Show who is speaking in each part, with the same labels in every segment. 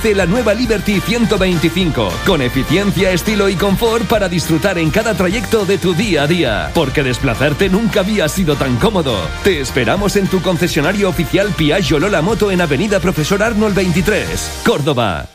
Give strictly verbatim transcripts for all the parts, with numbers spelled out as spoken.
Speaker 1: ofrece la nueva Liberty ciento veinticinco, con eficiencia, estilo y confort para disfrutar en cada trayecto de tu día a día. Porque desplazarte nunca había sido tan cómodo. Te esperamos en tu concesionario oficial Piaggio Lola Moto en Avenida Profesor Arnold veintitrés, Córdoba.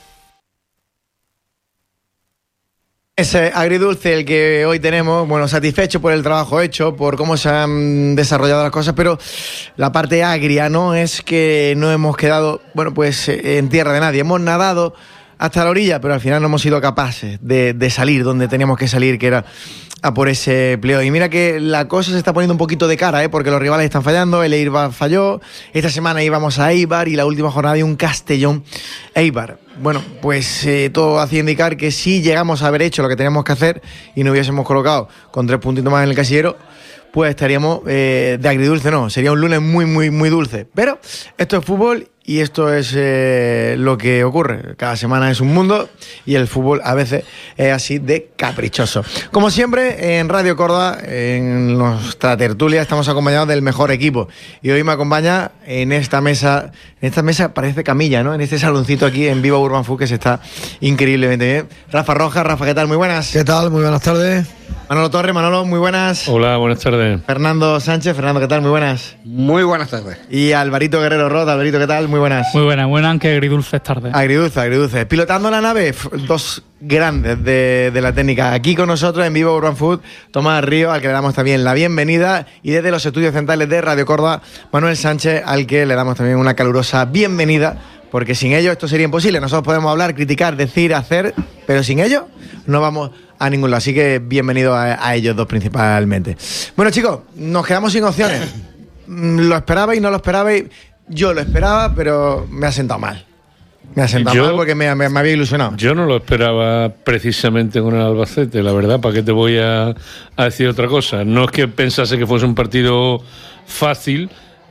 Speaker 2: Ese agridulce el que hoy tenemos, bueno, satisfecho por el trabajo hecho, por cómo se han desarrollado las cosas, pero la parte agria, ¿no? Es que no hemos quedado, bueno, pues en tierra de nadie. Hemos nadado hasta la orilla, pero al final no hemos sido capaces de, de salir donde teníamos que salir, que era a por ese pleo. Y mira que la cosa se está poniendo un poquito de cara, ¿eh? Porque los rivales están fallando, el Eibar falló, esta semana íbamos a Eibar y la última jornada hay un Castellón-Eibar. Bueno, pues eh, todo hacía indicar que si llegamos a haber hecho lo que teníamos que hacer y no hubiésemos colocado con tres puntitos más en el casillero, pues estaríamos eh, de agridulce, no, sería un lunes muy, muy, muy dulce. Pero esto es fútbol y esto es eh, lo que ocurre. Cada semana es un mundo y el fútbol a veces es así de caprichoso. Como siempre, en Radio Córdoba, en nuestra tertulia, estamos acompañados del mejor equipo. Y hoy me acompaña en esta mesa, en esta mesa parece camilla, ¿no? En este saloncito aquí en Viva Urban Food, que se está increíblemente bien. Rafa Rojas, Rafa, ¿qué tal? Muy buenas.
Speaker 3: ¿Qué tal? Muy buenas tardes.
Speaker 2: Manolo Torres, Manolo, muy buenas.
Speaker 4: Hola, buenas tardes.
Speaker 2: Fernando Sánchez, Fernando, ¿qué tal? Muy buenas.
Speaker 5: Muy buenas tardes.
Speaker 2: Y Alvarito Guerrero Roth, Alvarito, ¿qué tal? Muy buenas.
Speaker 6: Muy buenas, buenas, aunque agridulces tardes.
Speaker 2: Agridulce, agridulce. Pilotando la nave, dos grandes de, de la técnica. Aquí con nosotros en Vivo Urban Food, Tomás Río, al que le damos también la bienvenida. Y desde los estudios centrales de Radio Córdoba, Manuel Sánchez, al que le damos también una calurosa bienvenida. Porque sin ellos esto sería imposible. Nosotros podemos hablar, criticar, decir, hacer, pero sin ellos no vamos a ningún lado. Así que bienvenido a, a ellos dos principalmente. Bueno, chicos, nos quedamos sin opciones. ¿Lo esperabais, no lo esperabais? Yo lo esperaba, pero me ha sentado mal. Me ha sentado yo, mal porque me, me, me había ilusionado.
Speaker 4: Yo no lo esperaba precisamente con el Albacete, la verdad. ¿Para qué te voy a, a decir otra cosa? No es que pensase que fuese un partido fácil,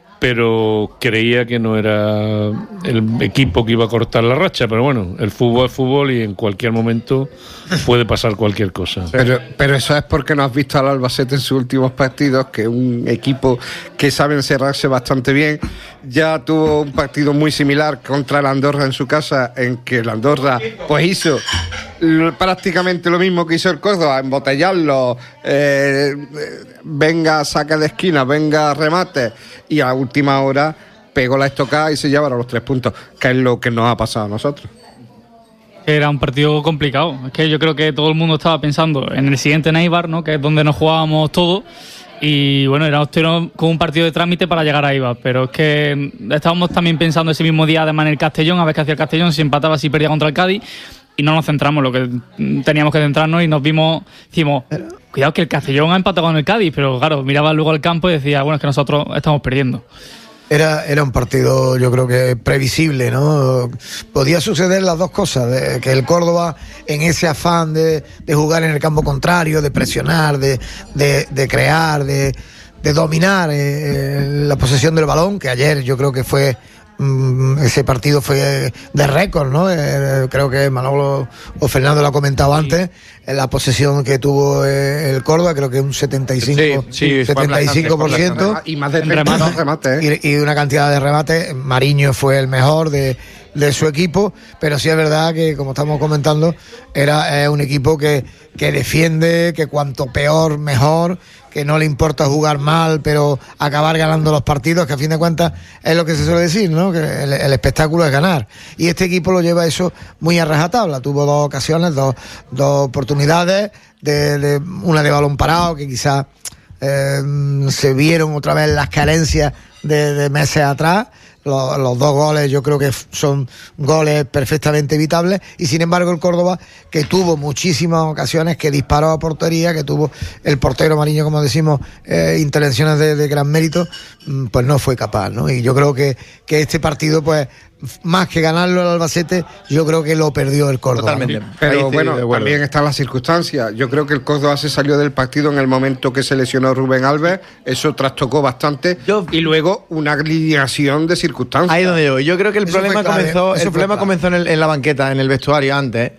Speaker 4: pero creía que no era el equipo que iba a cortar la racha. Pero bueno, el fútbol es fútbol y en cualquier momento puede pasar cualquier cosa.
Speaker 5: Pero, pero eso es porque no has visto al Albacete en sus últimos partidos, que es un equipo que sabe encerrarse bastante bien. Ya tuvo un partido muy similar contra el Andorra en su casa, en que el Andorra pues hizo prácticamente lo mismo que hizo el Córdoba, embotellarlo, eh, venga saca de esquina, venga remate, y a la última hora pegó la estocada y se llevaron los tres puntos, que es lo que nos ha pasado a nosotros.
Speaker 6: Era un partido complicado. Es que yo creo que todo el mundo estaba pensando en el siguiente Eibar, ¿no? Que es donde nos jugábamos todo. Y bueno, éramos con un partido de trámite para llegar a Eibar. Pero es que estábamos también pensando ese mismo día, además, en el Castellón, a ver qué hacía el Castellón, si empataba, si perdía contra el Cádiz. Y no nos centramos lo que teníamos que centrarnos y nos vimos, decimos, cuidado que el Castellón ha empatado con el Cádiz, pero claro, miraba luego al campo y decía, bueno, es que nosotros estamos perdiendo.
Speaker 3: Era, era un partido, yo creo que previsible, ¿no? Podía suceder las dos cosas, de, que el Córdoba, en ese afán de, de jugar en el campo contrario, de presionar, de, de, de crear, de, de dominar eh, la posesión del balón, que ayer yo creo que fue... ese partido fue de récord, ¿no? Eh, creo que Manolo o Fernando lo ha comentado antes, en la posesión que tuvo eh, el Córdoba, creo que un setenta y cinco por ciento, sí, sí, setenta y cinco por ciento
Speaker 5: y más de treinta remates, ¿eh?
Speaker 3: y, y una cantidad de remates. Mariño fue el mejor de, de su equipo, pero sí es verdad que, como estamos comentando, era eh, un equipo que, que defiende, que cuanto peor mejor, que no le importa jugar mal, pero acabar ganando los partidos, que a fin de cuentas es lo que se suele decir, ¿no? Que el, el espectáculo es ganar. Y este equipo lo lleva eso muy a rajatabla. Tuvo dos ocasiones, dos, dos oportunidades, de, de una de balón parado, que quizás eh, se vieron otra vez las carencias de, de meses atrás. Los, los dos goles yo creo que son goles perfectamente evitables, y sin embargo el Córdoba, que tuvo muchísimas ocasiones, que disparó a portería, que tuvo el portero Mariño, como decimos, eh, intervenciones de, de gran mérito, pues no fue capaz, ¿no? Y yo creo que, que este partido, pues más que ganarlo el Albacete, yo creo que lo perdió el Córdoba.
Speaker 5: Totalmente. ¿No? Pero bueno, también están las circunstancias. Yo creo que el Córdoba se salió del partido en el momento que se lesionó Rubén Alves, eso trastocó bastante, yo, y luego una alineación de circunstancias.
Speaker 2: Ahí donde yo, yo creo que el eso problema comenzó, el problema comenzó en, el, en la banqueta, en el vestuario antes,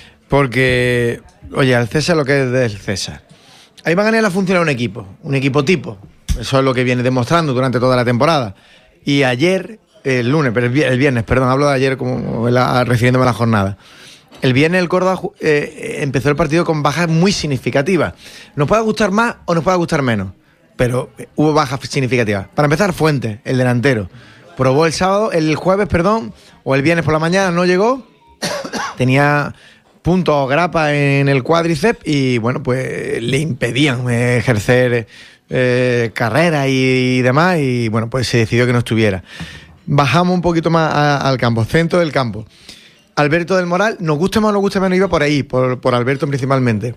Speaker 2: porque, oye, al César lo que es del César. Ahí va a ganar la función a un equipo, un equipo tipo. Eso es lo que viene demostrando durante toda la temporada. Y ayer el lunes, pero el, vi- el viernes, perdón, hablo de ayer como la, refiriéndome a la jornada. El viernes el Córdoba eh, empezó el partido con bajas muy significativas. Nos puede gustar más o nos puede gustar menos, pero hubo bajas significativas. Para empezar, Fuentes, el delantero. Probó el sábado, el jueves, perdón, o el viernes por la mañana, no llegó. Tenía puntos o grapa en el cuádriceps y, bueno, pues le impedían eh, ejercer eh, carrera y, y demás. Y, bueno, pues se decidió que no estuviera. Bajamos un poquito más a, al campo, centro del campo. Alberto del Moral, nos guste más o nos guste menos, iba por ahí, por, por Alberto principalmente.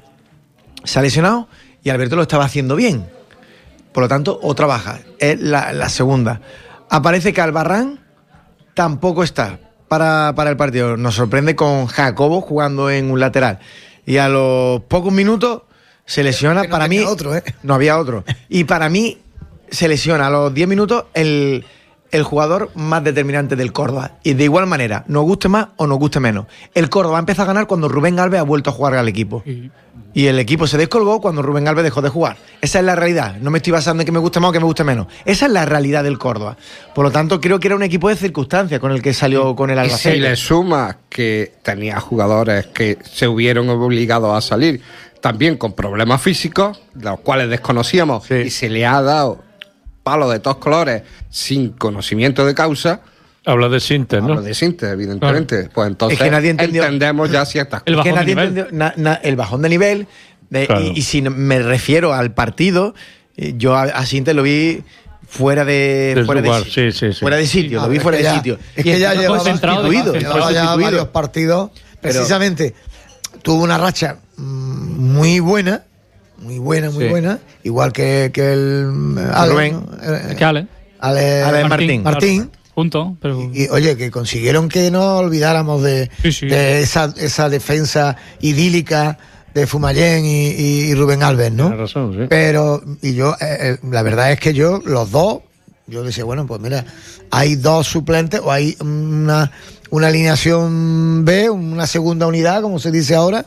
Speaker 2: Se ha lesionado y Alberto lo estaba haciendo bien. Por lo tanto, otra baja. Es la, la segunda. Aparece que Albarrán tampoco está para, para el partido. Nos sorprende con Jacobo jugando en un lateral. Y a los pocos minutos se lesiona,
Speaker 3: Que no
Speaker 2: para mí...
Speaker 3: tenía otro, ¿eh?
Speaker 2: No había otro. Y para mí se lesiona a los diez minutos el... el jugador más determinante del Córdoba. Y de igual manera, nos guste más o nos guste menos. El Córdoba empezó a ganar cuando Rubén Alves ha vuelto a jugar al equipo. Y el equipo se descolgó cuando Rubén Alves dejó de jugar. Esa es la realidad. No me estoy basando en que me guste más o que me guste menos. Esa es la realidad del Córdoba. Por lo tanto, creo que era un equipo de circunstancias con el que salió con el
Speaker 5: Y
Speaker 2: Albacete.
Speaker 5: si le suma que tenía jugadores que se hubieron obligado a salir también con problemas físicos, los cuales desconocíamos,
Speaker 2: Sí.
Speaker 5: y se le ha dado palo de todos colores sin conocimiento de causa.
Speaker 4: Habla de Sinter, ¿no?
Speaker 5: Hablo de Sinter, evidentemente. Pues entonces
Speaker 2: Es que nadie entendió-
Speaker 5: entendemos ya ciertas
Speaker 6: El
Speaker 2: Es que
Speaker 6: bajón de
Speaker 2: nadie
Speaker 6: nivel.
Speaker 2: entendió na- na- el bajón de nivel. de-
Speaker 4: Claro.
Speaker 2: y, y si me refiero al partido, eh, yo a, a Sinter lo vi fuera de,
Speaker 4: Del
Speaker 2: fuera,
Speaker 4: lugar,
Speaker 2: de
Speaker 4: sí, sí, sí.
Speaker 2: fuera de sitio,
Speaker 3: A
Speaker 2: lo
Speaker 3: ver,
Speaker 2: vi
Speaker 3: es
Speaker 2: fuera
Speaker 3: que
Speaker 2: de
Speaker 3: ya-
Speaker 2: sitio.
Speaker 3: Es
Speaker 2: Y
Speaker 3: que ya
Speaker 2: está
Speaker 3: llevaba,
Speaker 6: concentrado de
Speaker 2: sustituido,
Speaker 6: base.
Speaker 2: está
Speaker 3: llevaba ya
Speaker 2: sustituido.
Speaker 3: varios partidos.
Speaker 2: Pero-
Speaker 3: Precisamente tuvo una racha mm, muy buena, muy buena, muy
Speaker 2: Sí.
Speaker 3: buena, igual que, que el eh, Ale,
Speaker 2: Rubén.
Speaker 3: ¿no? Eh,
Speaker 6: Que Ale.
Speaker 3: Ale-
Speaker 2: Ale Martín.
Speaker 3: Martín.
Speaker 6: claro, juntos, pero...
Speaker 3: Y, y, oye, que consiguieron que no olvidáramos de,
Speaker 6: Sí, sí.
Speaker 3: de esa, esa defensa idílica de Fumallén y, y- y Rubén Alves, ¿no?
Speaker 4: Tienes razón, sí.
Speaker 3: Pero, y yo, eh, eh, la verdad es que yo, los dos, yo decía, bueno, pues mira, hay dos suplentes o hay una, una alineación B, una segunda unidad, como se dice ahora,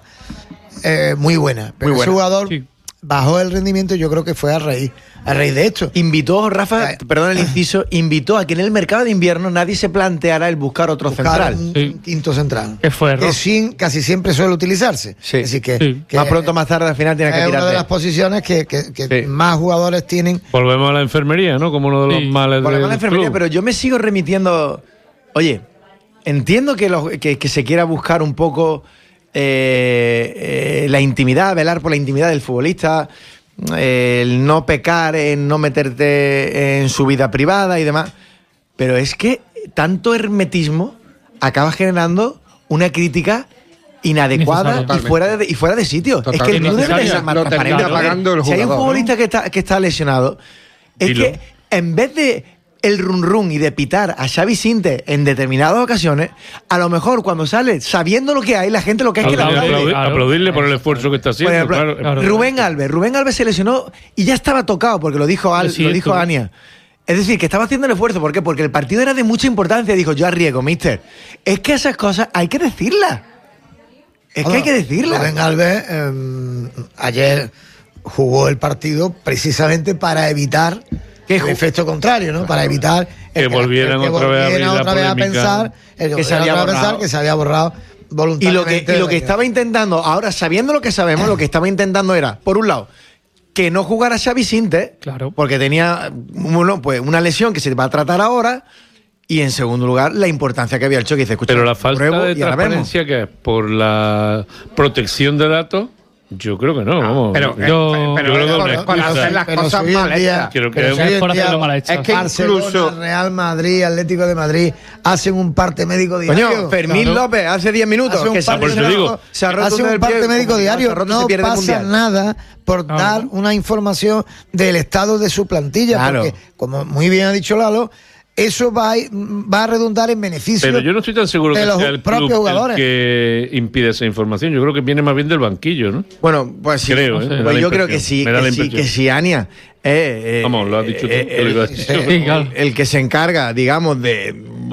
Speaker 3: eh, muy buena. Pero
Speaker 2: Muy buena.
Speaker 3: ese jugador
Speaker 6: Sí.
Speaker 3: bajó el rendimiento, yo creo que fue a raíz, a raíz de esto.
Speaker 2: Invitó, Rafa,
Speaker 3: Eh,
Speaker 2: perdón el inciso, invitó a que en el mercado de invierno nadie se planteara el buscar otro
Speaker 3: Buscar
Speaker 2: central.
Speaker 3: un,
Speaker 6: Sí.
Speaker 3: un quinto central.
Speaker 6: Que fue error.
Speaker 3: Que sin, casi siempre suele utilizarse.
Speaker 2: Sí.
Speaker 3: Así que,
Speaker 6: Sí.
Speaker 3: que
Speaker 2: Más pronto o más tarde al final tiene que
Speaker 3: es
Speaker 2: tirar
Speaker 3: una de
Speaker 2: de
Speaker 3: las posiciones que, que- que
Speaker 2: Sí.
Speaker 3: más jugadores tienen.
Speaker 4: Volvemos a la enfermería, ¿no? Como uno de los
Speaker 6: Sí.
Speaker 4: males
Speaker 2: Por la
Speaker 4: del
Speaker 2: mala enfermería,
Speaker 4: club.
Speaker 2: pero yo me sigo remitiendo. Oye, entiendo que, los- que, que se quiera buscar un poco eh, eh, la intimidad, velar por la intimidad del futbolista, eh, el no pecar, en no meterte en su vida privada y demás. Pero es que tanto hermetismo acaba generando una crítica inadecuada y
Speaker 6: Necesaria.
Speaker 2: fuera, de, y fuera de sitio. Es que el
Speaker 6: Totalmente.
Speaker 2: club debería
Speaker 6: Necesaria.
Speaker 2: ser más
Speaker 5: Lo
Speaker 2: transparente.
Speaker 5: termina pagando el
Speaker 2: Si hay un
Speaker 5: jugador,
Speaker 2: futbolista
Speaker 5: ¿no?
Speaker 2: que, está, que está lesionado, es
Speaker 4: Dilo.
Speaker 2: que en vez de el run run y de pitar a Xavi Sinte en determinadas ocasiones, a lo mejor cuando sale sabiendo lo que hay, la gente lo que es que la
Speaker 4: Aplaudir-
Speaker 2: aplaude.
Speaker 4: aplaudir-
Speaker 6: Claro.
Speaker 4: aplaudirle por el esfuerzo que está
Speaker 2: Por
Speaker 4: haciendo.
Speaker 2: ejemplo,
Speaker 4: claro.
Speaker 6: claro.
Speaker 2: Rubén Alves, Rubén Alves se lesionó y ya estaba tocado porque lo dijo Al,
Speaker 6: Sí,
Speaker 2: lo dijo
Speaker 6: esto-
Speaker 2: Ania. Es decir, que estaba haciendo el esfuerzo. ¿Por qué? Porque el partido era de mucha importancia. Dijo, yo arriesgo, mister. Es que esas cosas hay que decirlas. Es que hay que decirlas.
Speaker 3: Rubén Alves eh, ayer jugó el partido precisamente para evitar
Speaker 2: Que
Speaker 3: el
Speaker 2: ju-
Speaker 3: efecto contrario, ¿no? Para evitar
Speaker 4: Que
Speaker 3: el
Speaker 4: volvieran
Speaker 3: el que
Speaker 4: otra vez a abrir
Speaker 3: volvieran
Speaker 4: la
Speaker 3: otra vez a
Speaker 4: polémica.
Speaker 3: pensar el
Speaker 2: Que
Speaker 3: que
Speaker 2: se había
Speaker 3: a pensar
Speaker 2: borrado.
Speaker 3: que se había borrado
Speaker 2: Y lo
Speaker 3: voluntariamente.
Speaker 2: que, y lo que
Speaker 3: de-
Speaker 2: estaba intentando, ahora sabiendo lo que sabemos, lo que estaba intentando era, por un lado, que no jugara Xavi Sinte,
Speaker 6: Claro.
Speaker 2: porque tenía bueno, pues una lesión que se va a tratar ahora, y en segundo lugar, la importancia que había el choque. Dice, escucha,
Speaker 4: Pero la falta
Speaker 2: pruebo
Speaker 4: de
Speaker 2: y ahora vemos.
Speaker 4: transparencia que es por la protección de datos, yo creo que no. Vamos.
Speaker 5: Pero,
Speaker 6: Yo-
Speaker 5: eh, pero
Speaker 4: yo creo que
Speaker 5: por,
Speaker 4: una
Speaker 5: por
Speaker 4: excusa.
Speaker 5: hacer las
Speaker 3: Pero
Speaker 5: cosas
Speaker 3: si hoy en
Speaker 5: mal
Speaker 3: día-
Speaker 5: hechas.
Speaker 4: Creo que
Speaker 3: pero
Speaker 4: es-
Speaker 3: si hoy
Speaker 6: Es
Speaker 3: en
Speaker 6: por
Speaker 3: día
Speaker 6: hacerlo mal hecho.
Speaker 5: es que
Speaker 3: Barcelona,
Speaker 5: incluso-
Speaker 3: Real Madrid, Atlético de Madrid hacen un parte médico diario.
Speaker 2: Coño, Fermín
Speaker 3: Claro.
Speaker 2: López, hace diez minutos,
Speaker 3: Hace un
Speaker 2: que se ha
Speaker 3: parte,
Speaker 4: por eso digo,
Speaker 2: se ha roto
Speaker 3: hace
Speaker 2: el
Speaker 3: un parte
Speaker 2: pie,
Speaker 3: médico
Speaker 2: como se
Speaker 3: diario.
Speaker 2: ha roto, se
Speaker 3: No
Speaker 2: pierde el
Speaker 3: pasa
Speaker 2: Mundial.
Speaker 3: nada por
Speaker 6: No,
Speaker 3: dar
Speaker 6: no.
Speaker 3: una información del estado de su plantilla.
Speaker 2: Claro.
Speaker 3: Porque, como muy bien ha dicho Lalo, eso va a, ir- va a redundar en beneficio
Speaker 4: Pero yo no estoy tan seguro
Speaker 3: de
Speaker 4: que
Speaker 3: los
Speaker 4: sea el
Speaker 3: propios
Speaker 4: club
Speaker 3: jugadores.
Speaker 4: el que impide esa información. Yo creo que viene más bien del banquillo, ¿no?
Speaker 2: Bueno, pues sí.
Speaker 4: Creo, ¿eh?
Speaker 6: sé.
Speaker 4: Me da
Speaker 2: Pues
Speaker 4: la
Speaker 2: yo creo que
Speaker 4: impresión.
Speaker 2: sí,
Speaker 4: Me da la
Speaker 2: que sí,
Speaker 4: impresión.
Speaker 2: que sí, Ania. eh, eh,
Speaker 4: Vamos, lo has dicho tú,
Speaker 2: eh,
Speaker 4: que lo ibas a
Speaker 2: el,
Speaker 4: decir.
Speaker 2: el-
Speaker 6: Sí, claro.
Speaker 2: el que se encarga, digamos, de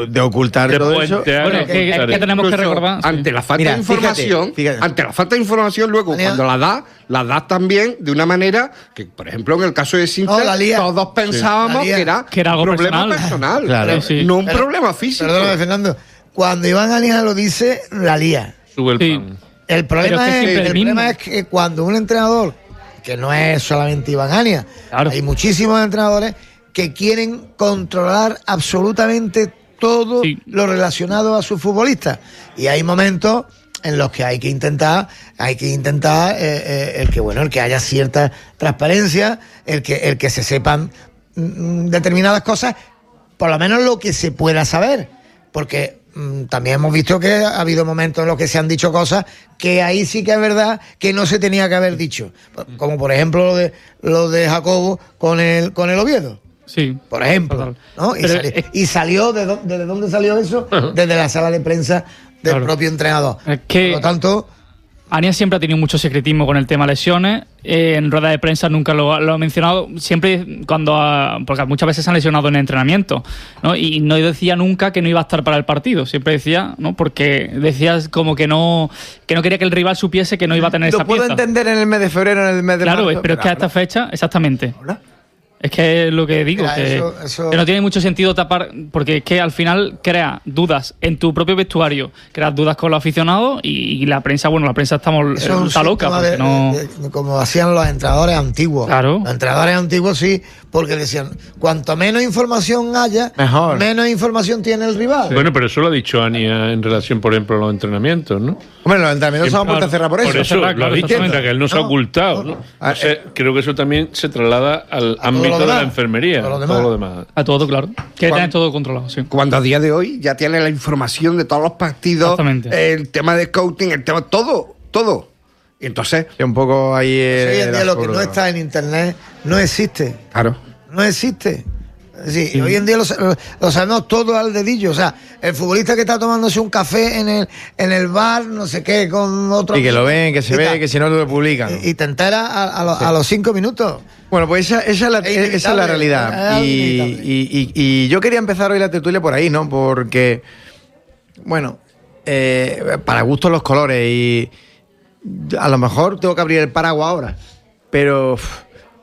Speaker 2: de ocultar
Speaker 4: De
Speaker 2: todo eso.
Speaker 4: puentear,
Speaker 6: Bueno,
Speaker 4: de
Speaker 6: que-
Speaker 4: ocultar
Speaker 6: que
Speaker 4: eso.
Speaker 6: tenemos que
Speaker 5: Incluso
Speaker 6: recordar, sí.
Speaker 5: ante la falta
Speaker 2: Mira,
Speaker 5: de información,
Speaker 2: fíjate, fíjate.
Speaker 5: ante la falta de información, luego
Speaker 3: Tenía-
Speaker 5: cuando la das, la das también de una manera que, por ejemplo, en el caso de Sintra,
Speaker 3: No, la lía.
Speaker 5: todos pensábamos
Speaker 3: La lía.
Speaker 5: que era,
Speaker 6: Que era algo
Speaker 5: problema
Speaker 6: personal.
Speaker 5: personal,
Speaker 2: Claro.
Speaker 6: Sí, sí.
Speaker 5: no un
Speaker 3: Pero-
Speaker 5: problema físico.
Speaker 3: Perdóname, Fernando. Cuando Iván Anija lo dice, la lía.
Speaker 4: Sube el
Speaker 6: Sí.
Speaker 4: pan.
Speaker 3: El problema,
Speaker 6: Pero es que
Speaker 3: es,
Speaker 6: siempre
Speaker 3: el
Speaker 6: el mismo.
Speaker 3: problema es que cuando un entrenador, que no es solamente Iván Ania,
Speaker 6: Claro.
Speaker 3: hay muchísimos entrenadores que quieren controlar absolutamente todo
Speaker 6: Sí.
Speaker 3: lo relacionado a sus futbolistas. Y hay momentos en los que hay que intentar, hay que intentar eh, eh, el que bueno, el que haya cierta transparencia, el que, el que se sepan mm, determinadas cosas, por lo menos lo que se pueda saber. Porque mm, también hemos visto que ha habido momentos en los que se han dicho cosas que ahí sí que es verdad que no se tenía que haber dicho. Como por ejemplo lo de lo de Jacobo con el con el Oviedo.
Speaker 6: Sí.
Speaker 3: Por ejemplo,
Speaker 6: Total.
Speaker 3: ¿no? Y,
Speaker 6: Pero
Speaker 3: salió,
Speaker 6: es-
Speaker 3: y salió ¿de dónde, ¿de dónde salió eso? Desde la sala de prensa del
Speaker 6: Claro.
Speaker 3: propio entrenador.
Speaker 6: Es que-
Speaker 3: Por lo tanto,
Speaker 6: Ania siempre ha tenido mucho secretismo con el tema lesiones. Eh, en rueda de prensa nunca lo, lo ha mencionado. Siempre cuando... ha- porque muchas veces se han lesionado en entrenamiento, ¿no? Y no decía nunca que no iba a estar para el partido. Siempre decía, ¿no? Porque decías como que no que no quería que el rival supiese que no iba a tener
Speaker 2: Lo
Speaker 6: esa
Speaker 2: puedo
Speaker 6: pieza.
Speaker 2: entender en el mes de febrero, en el mes de
Speaker 6: Claro,
Speaker 2: marzo.
Speaker 6: pero es que a esta fecha, exactamente.
Speaker 2: ahora-
Speaker 6: Es que es lo que digo,
Speaker 3: Mira,
Speaker 6: que,
Speaker 3: eso- eso-
Speaker 6: que no tiene mucho sentido tapar, porque es que al final crea dudas en tu propio vestuario, creas dudas con los aficionados y, y la prensa, bueno, la prensa estamos,
Speaker 3: eso es un
Speaker 6: está loca,
Speaker 3: síntoma
Speaker 6: porque
Speaker 3: de-
Speaker 6: no...
Speaker 3: de- de- como hacían los entrenadores antiguos.
Speaker 6: Claro.
Speaker 3: Los entrenadores antiguos sí, porque decían, cuanto menos información haya,
Speaker 2: Mejor.
Speaker 3: menos información tiene el rival.
Speaker 4: Bueno, pero eso lo ha dicho Ania en relación, por ejemplo, a los entrenamientos, ¿no?
Speaker 2: Hombre, los entrenamientos se han vuelto a cerrar por eso.
Speaker 4: Por eso
Speaker 6: cerrar,
Speaker 4: lo
Speaker 6: claro,
Speaker 4: ha dicho,
Speaker 6: exactamente.
Speaker 4: o sea, que él no se ha
Speaker 3: No,
Speaker 4: ocultado. ¿no?
Speaker 2: Ah,
Speaker 4: O sea,
Speaker 2: eh.
Speaker 4: creo que eso también se traslada al
Speaker 3: todo
Speaker 4: ámbito
Speaker 3: lo
Speaker 4: de la
Speaker 3: demás.
Speaker 4: enfermería,
Speaker 3: Todo lo
Speaker 4: todo
Speaker 3: demás.
Speaker 4: lo demás.
Speaker 6: A todo, claro. Que
Speaker 5: Cuan-
Speaker 6: tener todo controlado, sí.
Speaker 5: Cuando a día de hoy ya tiene la información de todos los partidos,
Speaker 6: Exactamente.
Speaker 5: el tema de scouting, el tema, todo, todo. Y entonces,
Speaker 2: Sí, un poco ahí.
Speaker 3: Pues hoy
Speaker 2: eh,
Speaker 3: en día lo que
Speaker 2: absurdo.
Speaker 3: no está en internet no existe.
Speaker 5: claro.
Speaker 3: No existe. Es decir, y hoy en día lo, sa- lo sabemos todo al dedillo. O sea, el futbolista que está tomándose un café en el, en el bar, no sé qué, con otro.
Speaker 2: Y que lo ven, que se
Speaker 3: y
Speaker 2: ve,
Speaker 3: tal.
Speaker 2: que si no lo publican.
Speaker 3: Y, y te enteras a, a los- a los cinco minutos.
Speaker 2: Bueno, pues esa, esa es, la,
Speaker 3: Es
Speaker 2: esa es la
Speaker 3: inevitable,
Speaker 2: realidad.
Speaker 3: es
Speaker 2: Y,
Speaker 3: inevitable.
Speaker 2: y- y- y yo quería empezar hoy la tertulia por ahí, ¿no? Porque, bueno, eh, para gusto los colores y a lo mejor tengo que abrir el paraguas ahora, pero uf,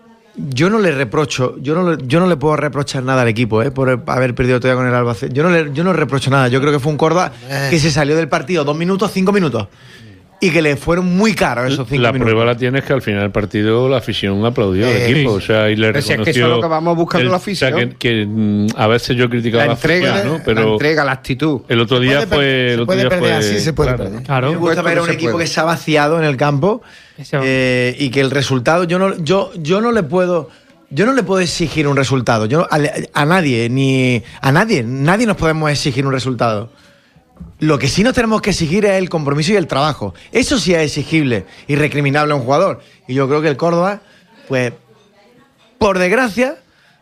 Speaker 2: yo no le reprocho, yo no, le- yo no le puedo reprochar nada al equipo, ¿eh? Por haber perdido todavía con el Albacete. Yo no le, yo no le reprocho nada. Yo creo que fue un Córdoba
Speaker 3: Eh.
Speaker 2: que se salió del partido dos minutos, cinco minutos. Y que le fueron muy caros esos cinco
Speaker 4: La
Speaker 2: minutos.
Speaker 4: prueba la tienes que al final del partido la afición aplaudió al
Speaker 3: Eh,
Speaker 4: equipo,
Speaker 6: sí.
Speaker 4: o sea, y le
Speaker 5: Pero si es
Speaker 4: reconoció...
Speaker 5: que eso es lo que vamos buscando
Speaker 4: el-
Speaker 5: la
Speaker 4: o sea,
Speaker 5: afición.
Speaker 4: que, que, mm, a veces yo he criticado
Speaker 5: La
Speaker 4: a la
Speaker 5: entrega,
Speaker 4: afición, ¿no?
Speaker 5: la
Speaker 4: Pero
Speaker 5: entrega, la actitud.
Speaker 4: el otro
Speaker 3: Se
Speaker 4: día
Speaker 3: puede per-
Speaker 4: fue...
Speaker 3: se
Speaker 4: El otro
Speaker 3: puede
Speaker 4: día
Speaker 3: perder
Speaker 4: fue
Speaker 3: así, se puede
Speaker 4: claro.
Speaker 3: perder.
Speaker 6: Claro.
Speaker 2: Me gusta
Speaker 5: Esto
Speaker 2: ver
Speaker 5: no
Speaker 2: a un
Speaker 5: se
Speaker 2: equipo
Speaker 5: puede.
Speaker 2: que se ha vaciado en el campo
Speaker 6: Ese-
Speaker 2: eh, y que el resultado, yo no, yo, yo no le puedo, yo no le puedo exigir un resultado. Yo a, a nadie, ni a nadie, nadie nos podemos exigir un resultado. Lo que sí nos tenemos que exigir es el compromiso y el trabajo. Eso sí es exigible y recriminable a un jugador. Y yo creo que el Córdoba, pues, por desgracia,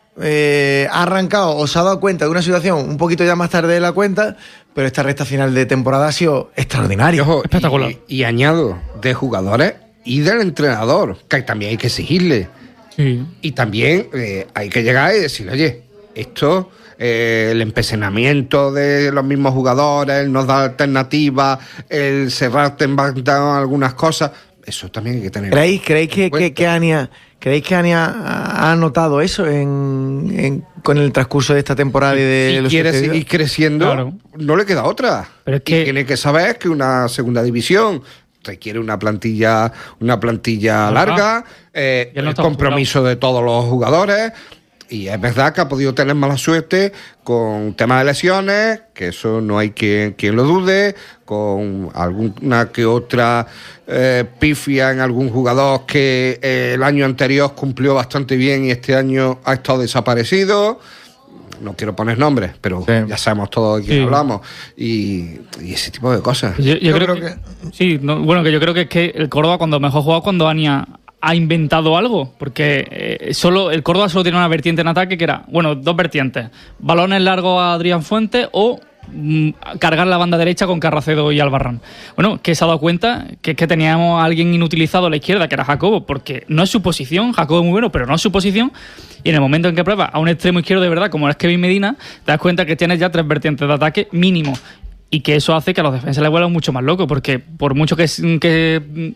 Speaker 2: eh, ha arrancado o se ha dado cuenta de una situación un poquito ya más tarde de la cuenta, pero esta recta final de temporada ha sido
Speaker 5: Y,
Speaker 2: extraordinaria.
Speaker 5: ojo,
Speaker 6: Espectacular.
Speaker 5: Y, y añado, de jugadores y del entrenador, que también hay que exigirle.
Speaker 6: Sí.
Speaker 5: Y también eh, hay que llegar y decirle, oye, esto, eh, el empecinamiento de los mismos jugadores, el nos dar alternativas, el cerrarte en banda en algunas cosas, eso también hay que tener.
Speaker 2: ¿Creéis, creéis que,
Speaker 5: en
Speaker 2: que,
Speaker 5: cuenta.
Speaker 2: que Ania, ¿creéis que Ania ha ha notado eso en, en- con el transcurso de esta temporada y de
Speaker 5: Si
Speaker 2: lo
Speaker 5: quiere
Speaker 2: sucedido?
Speaker 5: seguir creciendo,
Speaker 6: Claro.
Speaker 5: no le queda otra.
Speaker 6: Pero es
Speaker 5: Y
Speaker 6: que-
Speaker 5: tiene que saber que una segunda división requiere una plantilla, una plantilla
Speaker 6: Ajá.
Speaker 5: larga, eh,
Speaker 6: Y él no
Speaker 5: el
Speaker 6: está
Speaker 5: compromiso de todos los jugadores. Y es verdad que ha podido tener mala suerte con temas de lesiones, que eso no hay quien, quien lo dude, con alguna que otra eh, pifia en algún jugador que eh, el año anterior cumplió bastante bien y este año ha estado desaparecido. No quiero poner nombres, pero
Speaker 2: Sí.
Speaker 5: ya sabemos todos de quién
Speaker 6: Sí.
Speaker 5: hablamos. Y, y ese tipo de cosas.
Speaker 6: Yo, yo
Speaker 3: Yo
Speaker 6: creo,
Speaker 3: creo
Speaker 6: que, sí, no, bueno, que yo creo que es que el Córdoba cuando mejor juega cuando Ania ha inventado algo, porque eh, solo el Córdoba solo tiene una vertiente en ataque que era, bueno, dos vertientes, balones largos a Adrián Fuentes o mm, cargar la banda derecha con Carracedo y Albarrán. Bueno, que se ha dado cuenta que, que teníamos a alguien inutilizado a la izquierda, que era Jacobo, porque no es su posición, Jacobo es muy bueno, pero no es su posición, y en el momento en que pruebas a un extremo izquierdo de verdad, como es Kevin Medina, te das cuenta que tienes ya tres vertientes de ataque mínimo, y que eso hace que a los defensas les vuelvan mucho más locos, porque por mucho que... que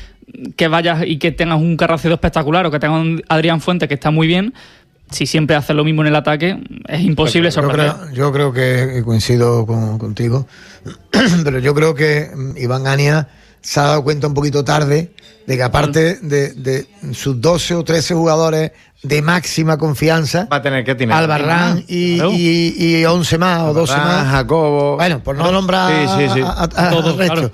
Speaker 6: que vayas y que tengas un Carracedo espectacular o que tengas un Adrián Fuentes que está muy bien, si siempre haces lo mismo en el ataque, es imposible sorprender.
Speaker 3: Yo creo, yo creo que coincido con, contigo, pero yo creo que Iván Ania se ha dado cuenta un poquito tarde de que aparte de, de sus doce o trece jugadores de máxima confianza,
Speaker 2: va a tener que tener
Speaker 3: Albarrán y, claro. y, y once más o doce más,
Speaker 2: Jacobo,
Speaker 3: bueno, por no nombrar
Speaker 2: sí, sí, sí.
Speaker 3: a, a, a,
Speaker 6: Todo,
Speaker 3: al resto.
Speaker 6: Claro.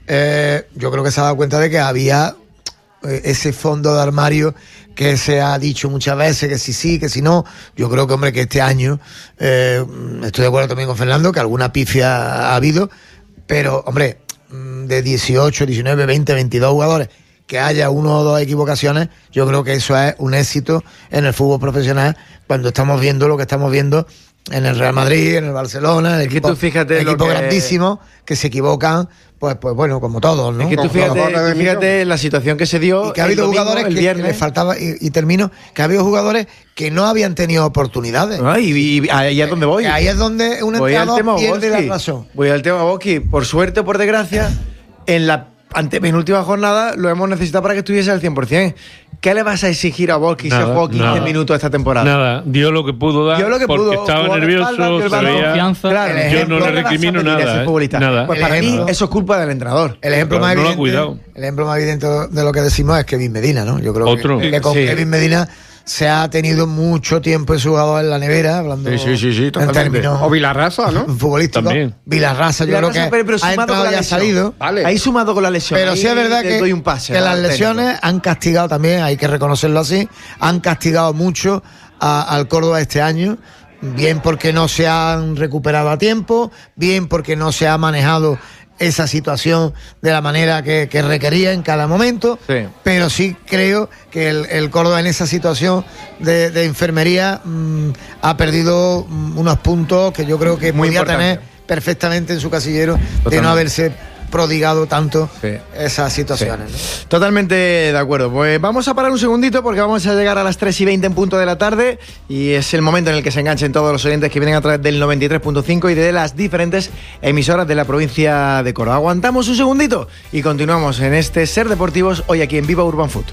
Speaker 3: Eh, yo creo que se ha dado cuenta de que había eh, ese fondo de armario que se ha dicho muchas veces, que si sí, que si no. Yo creo que, hombre, que este año, eh, estoy de acuerdo también con Fernando, que alguna pifia ha habido, pero, hombre, de dieciocho, diecinueve, veinte, veintidós jugadores, que haya uno o dos equivocaciones, yo creo que eso es un éxito en el fútbol profesional cuando estamos viendo lo que estamos viendo en el Real Madrid, en el Barcelona, en el equipo,
Speaker 2: fíjate
Speaker 3: equipo
Speaker 2: que...
Speaker 3: grandísimo, que se equivocan, pues, pues bueno, como todos, ¿no?
Speaker 2: Es que tú fíjate, tú fíjate la situación que se dio.
Speaker 3: Y que ha habido
Speaker 2: domingo,
Speaker 3: jugadores que, que les faltaba, y, y termino, que ha habido jugadores que no habían tenido oportunidades.
Speaker 2: Ay, y, y ahí es donde voy.
Speaker 3: Que ahí es donde un entrenador pierde la razón.
Speaker 2: Voy al tema Boski. Por suerte o por desgracia, en la antepenúltima jornada lo hemos necesitado para que estuviese al cien por ciento. ¿Qué le vas a exigir a Boski si ha jugado quince nada, minutos esta temporada?
Speaker 4: Nada, dio lo que pudo dar, dio lo que porque pudo, estaba nervioso, espalda, se veía,
Speaker 6: confianza.
Speaker 4: Claro, yo no le recrimino nada, ¿eh? nada.
Speaker 2: Pues para mí eso es culpa del entrenador.
Speaker 3: El ejemplo,
Speaker 4: claro,
Speaker 3: más,
Speaker 4: no
Speaker 3: evidente, el ejemplo más evidente de lo que decimos es Kevin Medina, ¿no? Yo creo
Speaker 4: Otro.
Speaker 3: que, que con
Speaker 2: sí.
Speaker 3: Kevin Medina se ha tenido mucho tiempo en su jugador en la nevera, hablando
Speaker 2: sí, sí, sí, sí,
Speaker 3: en términos
Speaker 5: o Vilarrasa, ¿no?
Speaker 3: futbolísticos.
Speaker 4: También.
Speaker 3: Vilarrasa, yo
Speaker 2: Vilarrasa,
Speaker 3: creo que
Speaker 2: pero, pero
Speaker 3: ha entrado y ha salido.
Speaker 2: Vale. Ahí sumado con la lesión.
Speaker 3: Pero
Speaker 2: ahí
Speaker 3: sí es verdad que,
Speaker 2: doy un pase,
Speaker 3: que
Speaker 2: ¿no?
Speaker 3: las lesiones han castigado también, hay que reconocerlo así, han castigado mucho a, al Córdoba este año. Bien porque no se han recuperado a tiempo, bien porque no se ha manejado esa situación de la manera que, que requería en cada momento,
Speaker 2: sí.
Speaker 3: Pero sí creo que el, el Córdoba en esa situación de, de enfermería mmm, ha perdido mmm, unos puntos que yo creo que
Speaker 2: muy
Speaker 3: podía
Speaker 2: importante.
Speaker 3: tener perfectamente en su casillero. Totalmente. De no haberse prodigado tanto sí. esas situaciones, sí.
Speaker 2: ¿no? Totalmente de acuerdo. Pues vamos a parar un segundito porque vamos a llegar a las tres y veinte en punto de la tarde y es el momento en el que se enganchen todos los oyentes que vienen a través del noventa y tres punto cinco y de las diferentes emisoras de la provincia de Córdoba. Aguantamos un segundito y continuamos en este Ser Deportivos hoy aquí en Viva Urban Food.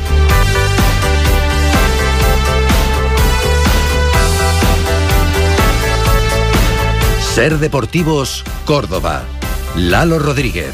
Speaker 7: Ser Deportivos Córdoba. Lalo Rodríguez.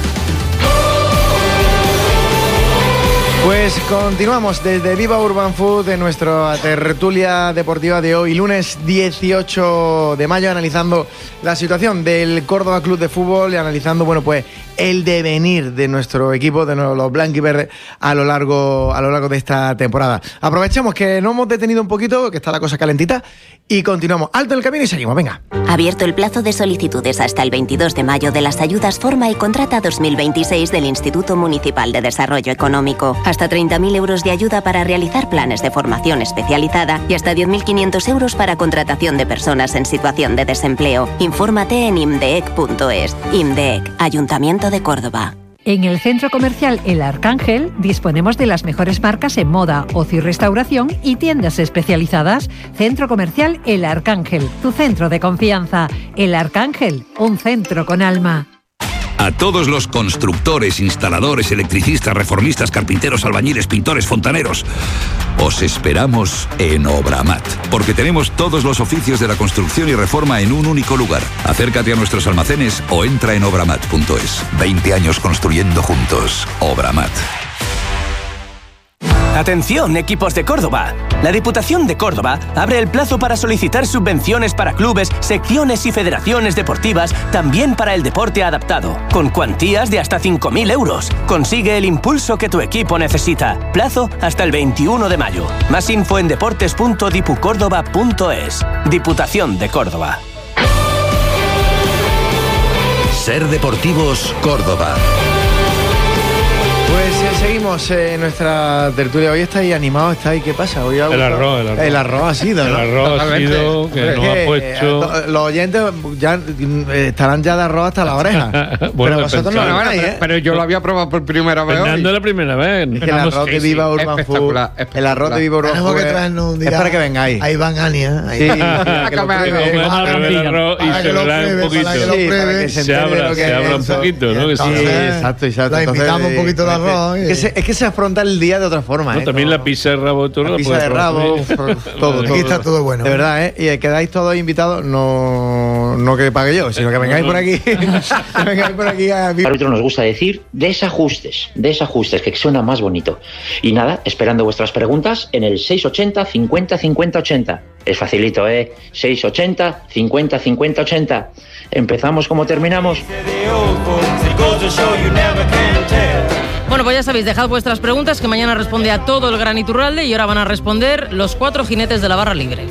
Speaker 2: Pues continuamos desde Viva Urban Food en nuestra tertulia deportiva de hoy, lunes dieciocho de mayo, analizando la situación del Córdoba Club de Fútbol y analizando, bueno, pues el devenir de nuestro equipo, de los blanquiverdes, a lo largo a lo largo de esta temporada. Aprovechemos que nos hemos detenido un poquito, que está la cosa calentita, y continuamos. Alto el camino y seguimos, venga.
Speaker 8: Abierto el plazo de solicitudes hasta el veintidós de mayo de las ayudas Forma y Contrata dos mil veintiséis del Instituto Municipal de Desarrollo Económico. Hasta treinta mil euros de ayuda para realizar planes de formación especializada y hasta diez mil quinientos euros para contratación de personas en situación de desempleo. Infórmate en imdeec punto es. IMDEC, Ayuntamiento de Córdoba.
Speaker 9: En el Centro Comercial El Arcángel disponemos de las mejores marcas en moda, ocio y restauración y tiendas especializadas. Centro Comercial El Arcángel, tu centro de confianza. El Arcángel, un centro con alma.
Speaker 7: A todos los constructores, instaladores, electricistas, reformistas, carpinteros, albañiles, pintores, fontaneros, os esperamos en Obramat, porque tenemos todos los oficios de la construcción y reforma en un único lugar. Acércate a nuestros almacenes o entra en obramat punto es. veinte años construyendo juntos. Obramat.
Speaker 10: Atención, equipos de Córdoba. La Diputación de Córdoba abre el plazo para solicitar subvenciones para clubes, secciones y federaciones deportivas, también para el deporte adaptado, con cuantías de hasta cinco mil euros. Consigue el impulso que tu equipo necesita. Plazo hasta el veintiuno de mayo. Más info en deportes punto dipucórdoba punto es. Diputación de Córdoba.
Speaker 7: Ser Deportivos Córdoba.
Speaker 2: Pues es Seguimos en nuestra tertulia. Hoy estáis animados, estáis. ¿Qué pasa? Hoy
Speaker 4: el arroz, el arroz.
Speaker 2: El arroz ha sido, ¿no?
Speaker 4: El arroz ha sido que nos ha puesto.
Speaker 2: Los oyentes ya estarán ya de arroz hasta la oreja.
Speaker 4: Bueno,
Speaker 2: pero vosotros no lo
Speaker 5: bueno,
Speaker 2: ganáis,
Speaker 5: pero,
Speaker 2: ¿eh?
Speaker 5: pero yo lo había probado por primera vez.
Speaker 4: Fernando
Speaker 5: hoy.
Speaker 4: la primera vez.
Speaker 2: Es que el arroz de Viva Urban Food. El arroz de Viva Urban
Speaker 3: Tenemos
Speaker 2: Food.
Speaker 3: que traernos un día.
Speaker 2: Es para que vengáis.
Speaker 3: Ahí van Ania. Ahí
Speaker 2: Sí,
Speaker 3: van.
Speaker 2: que lo
Speaker 5: Comer
Speaker 2: pruebe.
Speaker 4: Comer
Speaker 3: Para
Speaker 4: el
Speaker 3: que-
Speaker 4: arroz y
Speaker 3: para
Speaker 4: se
Speaker 3: que lo
Speaker 4: verá un
Speaker 3: pruebe,
Speaker 4: poquito.
Speaker 3: para que lo
Speaker 2: Sí, para
Speaker 3: pruebe.
Speaker 2: que se
Speaker 4: Se
Speaker 2: entere
Speaker 4: abra,
Speaker 2: lo que
Speaker 4: se
Speaker 2: es
Speaker 4: abra un
Speaker 2: eso.
Speaker 4: poquito, ¿no? Que sí.
Speaker 2: Sí,
Speaker 3: Entonces,
Speaker 2: exacto, exacto.
Speaker 3: lo
Speaker 2: Entonces,
Speaker 3: invitamos un poquito de arroz.
Speaker 2: Es
Speaker 3: y-
Speaker 2: que, se, es que se afronta el día de otra forma.
Speaker 4: No,
Speaker 2: ¿eh?
Speaker 4: también
Speaker 2: Como
Speaker 4: la pizza de rabo de toro
Speaker 2: la
Speaker 4: la
Speaker 2: pizza
Speaker 4: puedes
Speaker 2: de
Speaker 4: probar
Speaker 2: rabo,
Speaker 4: también.
Speaker 2: todo,
Speaker 3: Aquí
Speaker 2: todo.
Speaker 3: está todo bueno.
Speaker 2: De verdad, ¿eh? Y quedáis todos invitados, no, no que pague yo, sino que vengáis por aquí. Que vengáis por aquí a
Speaker 11: Al árbitro nos gusta decir desajustes, desajustes, que suena más bonito. Y nada, esperando vuestras preguntas en el seis ochenta cincuenta cincuenta ochenta. Es facilito, ¿eh? seis ochenta cincuenta cincuenta ochenta. Empezamos como terminamos.
Speaker 12: Bueno, pues ya sabéis, dejad vuestras preguntas que mañana responde a todo el Gran Iturralde y ahora van a responder los cuatro jinetes de la barra libre.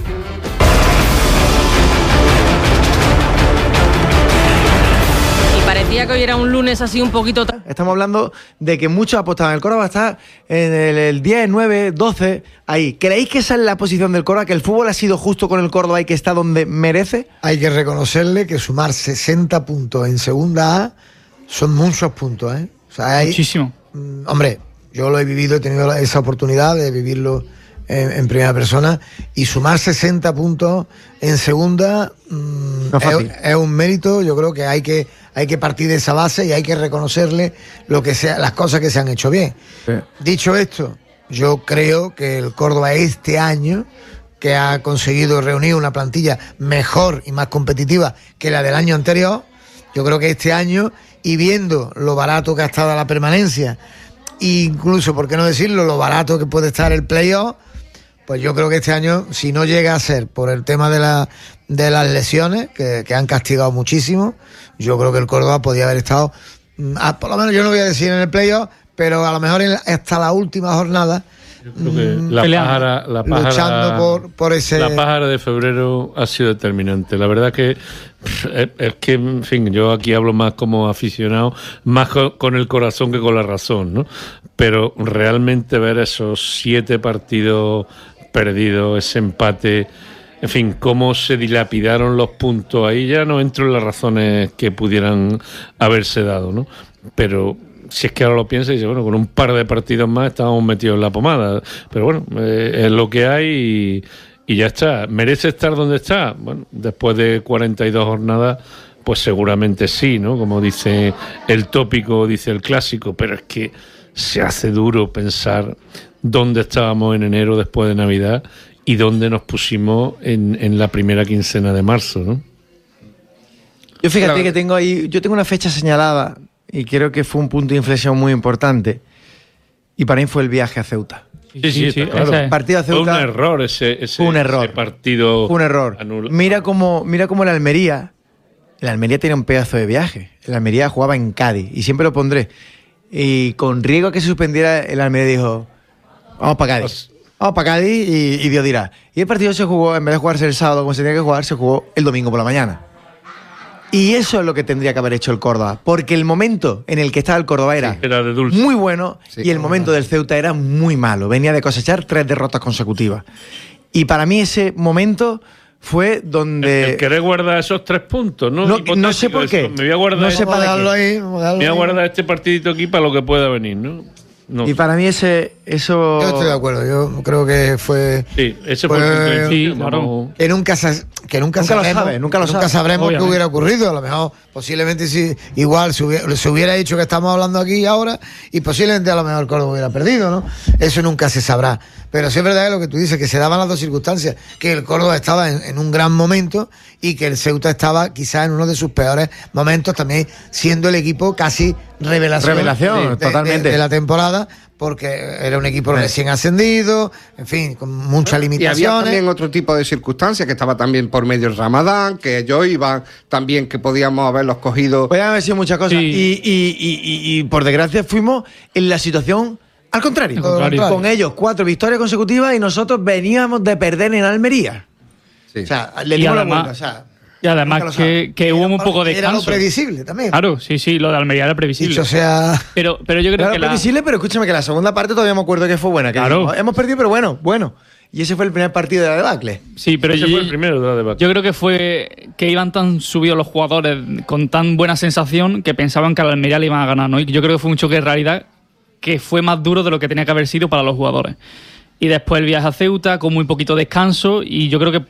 Speaker 12: Y parecía que hoy era un lunes así un poquito...
Speaker 2: Estamos hablando de que muchos apostaban. El Córdoba está en el, el diez, nueve, doce, ahí. ¿Creéis que esa es la posición del Córdoba? ¿Que el fútbol ha sido justo con el Córdoba y que está donde merece?
Speaker 3: Hay que reconocerle que sumar sesenta puntos en segunda A son muchos puntos, ¿eh? O sea, hay,
Speaker 6: Muchísimo.
Speaker 3: Mm, hombre, yo lo he vivido, he tenido esa oportunidad de vivirlo en, en primera persona, y sumar sesenta puntos en segunda mm,
Speaker 2: No es fácil.
Speaker 3: es, es un mérito. Yo creo que hay que hay que partir de esa base y hay que reconocerle lo que sea, las cosas que se han hecho bien.
Speaker 2: Sí.
Speaker 3: Dicho esto, yo creo que el Córdoba este año, que ha conseguido reunir una plantilla mejor y más competitiva que la del año anterior, yo creo que este año, y viendo lo barato que ha estado la permanencia, incluso, por qué no decirlo, lo barato que puede estar el playoff, pues yo creo que este año, si no llega a ser por el tema de, la, de las lesiones, que, que han castigado muchísimo, yo creo que el Córdoba podía haber estado, mm, a, por lo menos yo no voy a decir en el playoff, pero a lo mejor en la, hasta la última jornada,
Speaker 4: Yo creo que la
Speaker 6: Peleando.
Speaker 4: pájara, la pájara,
Speaker 3: luchando por, por ese...
Speaker 4: la pájara de febrero ha sido determinante. La verdad que pff, es, es que, en fin, yo aquí hablo más como aficionado, más con, con el corazón que con la razón, ¿no? Pero realmente ver esos siete partidos perdidos, ese empate, en fin, cómo se dilapidaron los puntos, ahí ya no entro en las razones que pudieran haberse dado, ¿no? Pero si es que ahora lo piensas y dices, bueno, con un par de partidos más estábamos metidos en la pomada. Pero bueno, eh, es lo que hay y, y ya está. ¿Merece estar donde está? Bueno, después de cuarenta y dos jornadas, pues seguramente sí, ¿no? Como dice el tópico, dice el clásico, pero es que se hace duro pensar dónde estábamos en enero después de Navidad y dónde nos pusimos en, en la primera quincena de marzo, ¿no?
Speaker 2: Yo fíjate claro. que tengo ahí, yo tengo una fecha señalada y creo que fue un punto de inflexión muy importante, y para mí fue el viaje a Ceuta.
Speaker 4: Sí, sí, sí, sí,
Speaker 2: claro. El partido a Ceuta
Speaker 4: fue un error ese, ese,
Speaker 2: fue un error.
Speaker 4: ese partido.
Speaker 2: Fue un error. Anulado. Mira cómo, mira cómo el Almería, el Almería tenía un pedazo de viaje. El Almería jugaba en Cádiz, y siempre lo pondré. Y con riesgo a que se suspendiera, el Almería dijo, vamos para Cádiz. Vamos para Cádiz y, y Dios dirá. Y el partido se jugó, en vez de jugarse el sábado como se tenía que jugar, se jugó el domingo por la mañana. Y eso es lo que tendría que haber hecho el Córdoba, porque el momento en el que estaba el Córdoba era,
Speaker 4: sí, era de dulce.
Speaker 2: muy bueno,
Speaker 3: sí,
Speaker 2: y el momento del Ceuta era muy malo. Venía de cosechar tres derrotas consecutivas. Y para mí ese momento fue donde...
Speaker 4: El, el querer guardar esos tres puntos, ¿no?
Speaker 2: No, no sé por qué.
Speaker 4: Eso. Me voy a guardar,
Speaker 2: no sé para qué.
Speaker 3: Ahí,
Speaker 4: me voy a guardar este partidito aquí para lo que pueda venir, ¿no? No.
Speaker 2: Y para mí ese eso
Speaker 3: yo estoy de acuerdo, yo creo que fue
Speaker 4: sí ese fue,
Speaker 3: fue
Speaker 4: el
Speaker 6: sí, claro.
Speaker 3: que nunca se, que nunca,
Speaker 2: nunca
Speaker 3: sabremos,
Speaker 2: lo sabe, nunca lo
Speaker 3: nunca
Speaker 2: sabe.
Speaker 3: sabremos
Speaker 6: Obviamente.
Speaker 3: qué hubiera ocurrido. A lo mejor posiblemente si igual se hubiera, se hubiera dicho que estamos hablando aquí ahora, y posiblemente a lo mejor Córdoba hubiera perdido, ¿no? Eso nunca se sabrá. Pero sí es verdad que lo que tú dices, que se daban las dos circunstancias, que el Córdoba estaba en, en un gran momento y que el Ceuta estaba quizás en uno de sus peores momentos, también siendo el equipo casi revelación,
Speaker 2: revelación
Speaker 3: de,
Speaker 2: totalmente.
Speaker 3: de, de la temporada, porque era un equipo
Speaker 2: sí.
Speaker 3: recién ascendido, en fin, con muchas limitaciones.
Speaker 5: Y había también otro tipo de circunstancias, que estaba también por medio el Ramadán, que ellos iban también, que podíamos haberlos cogido.
Speaker 2: Podían haber sido muchas cosas.
Speaker 6: Sí.
Speaker 2: Y, y, y, y, y por desgracia fuimos en la situación al contrario.
Speaker 6: Al contrario.
Speaker 2: Con ellos cuatro victorias consecutivas y nosotros veníamos de perder en Almería.
Speaker 5: Sí.
Speaker 2: O sea, le
Speaker 6: Y
Speaker 2: dimos la
Speaker 6: además-
Speaker 2: vuelta. O sea,
Speaker 6: Y además que, que hubo un poco de
Speaker 3: Era
Speaker 6: descanso.
Speaker 3: lo previsible también.
Speaker 6: Claro, sí, sí, lo de Almería era previsible.
Speaker 3: Dicho sea...
Speaker 6: Pero, pero yo creo
Speaker 2: Era
Speaker 6: que la...
Speaker 2: previsible, pero escúchame que la segunda parte todavía me acuerdo que fue buena. Que
Speaker 6: Claro.
Speaker 2: dijimos, hemos perdido, pero bueno, bueno. Y ese fue el primer partido de la debacle.
Speaker 6: Sí, pero
Speaker 4: Ese
Speaker 6: yo,
Speaker 4: fue el primero de la debate.
Speaker 6: yo creo que fue que iban tan subidos los jugadores con tan buena sensación que pensaban que a la Almería le iban a ganar, ¿no? Y yo creo que fue un choque de realidad que fue más duro de lo que tenía que haber sido para los jugadores. Y después el viaje a Ceuta con muy poquito descanso, y yo creo que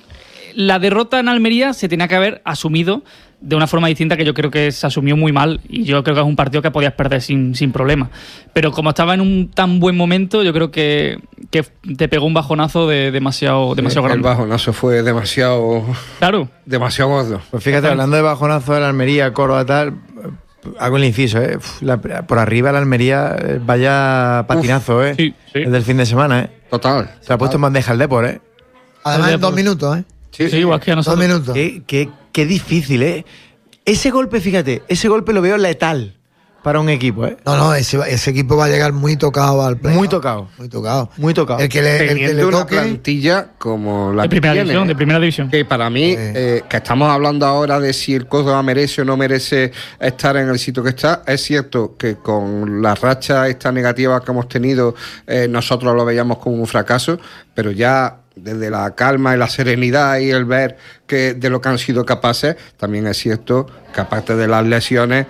Speaker 6: la derrota en Almería se tenía que haber asumido de una forma distinta, que yo creo que se asumió muy mal, y yo creo que es un partido que podías perder sin, sin problema. Pero como estaba en un tan buen momento, yo creo que, que te pegó un bajonazo de demasiado, demasiado
Speaker 5: El
Speaker 6: grande.
Speaker 5: bajonazo fue demasiado,
Speaker 6: Claro.
Speaker 5: demasiado gordo.
Speaker 2: Pues fíjate, hablando de bajonazo de la Almería, Córdoba, tal, hago el inciso, ¿eh? Uf, la- por arriba la Almería, eh, vaya patinazo, ¿eh?
Speaker 6: Sí, sí.
Speaker 2: El del fin de semana, ¿eh?
Speaker 5: Total.
Speaker 2: Se ha puesto en bandeja el Depor, ¿eh?
Speaker 3: Además, en dos minutos, ¿eh?
Speaker 6: Sí, igual que a
Speaker 3: Dos
Speaker 6: nosotros.
Speaker 3: minutos.
Speaker 2: Qué, qué, qué difícil, ¿eh? Ese golpe, fíjate, ese golpe lo veo letal para un equipo, ¿eh?
Speaker 3: No, no, ese, ese equipo va a llegar muy tocado al play.
Speaker 2: Muy tocado.
Speaker 3: Muy tocado.
Speaker 2: Muy tocado.
Speaker 3: El que le, el que
Speaker 5: Teniendo
Speaker 3: le
Speaker 5: una
Speaker 3: toque...
Speaker 5: plantilla como la
Speaker 6: De
Speaker 5: que
Speaker 6: primera
Speaker 5: tiene,
Speaker 6: división,
Speaker 5: ¿eh?
Speaker 6: de primera división.
Speaker 5: Que para mí, eh, que estamos hablando ahora de si el Córdoba merece o no merece estar en el sitio que está, es cierto que con la racha esta negativa que hemos tenido, eh, nosotros lo veíamos como un fracaso, pero ya desde la calma y la serenidad y el ver que de lo que han sido capaces, también es cierto que aparte de las lesiones,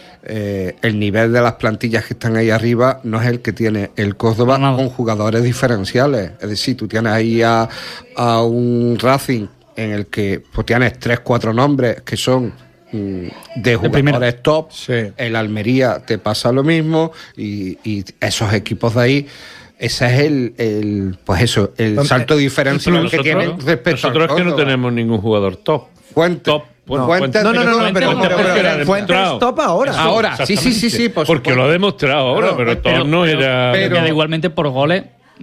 Speaker 5: eh, el nivel de las plantillas que están ahí arriba no es el que tiene el Córdoba
Speaker 6: No, no.
Speaker 5: con jugadores diferenciales. Es decir, tú tienes ahí a, a un Racing en el que pues, tienes tres, cuatro nombres que son mm, de jugadores
Speaker 6: primera.
Speaker 5: top.
Speaker 2: Sí.
Speaker 5: El Almería te pasa lo mismo y, y esos equipos de ahí, ese es el, el pues eso, el
Speaker 2: Hombre,
Speaker 5: salto diferencial que tienen
Speaker 4: Nosotros,
Speaker 5: respecto
Speaker 4: nosotros
Speaker 5: al
Speaker 4: es que no
Speaker 5: Córdoba.
Speaker 4: tenemos ningún jugador top.
Speaker 5: Fuente.
Speaker 4: Top. Bueno,
Speaker 5: Fuentes-
Speaker 4: Fuentes-
Speaker 2: No, no, no, no,
Speaker 6: Fuentes-
Speaker 2: pero,
Speaker 6: Fuentes-
Speaker 2: pero, pero,
Speaker 4: porque era
Speaker 2: Fuentes
Speaker 4: demostrado.
Speaker 2: top ahora.
Speaker 4: Eso,
Speaker 5: Ahora, sí, sí, sí, sí, por
Speaker 4: porque
Speaker 5: supuesto.
Speaker 4: lo ha demostrado ahora,
Speaker 5: Claro,
Speaker 4: pero,
Speaker 5: pero-
Speaker 4: top no
Speaker 6: pero-
Speaker 4: era.
Speaker 6: Pero que igualmente por goles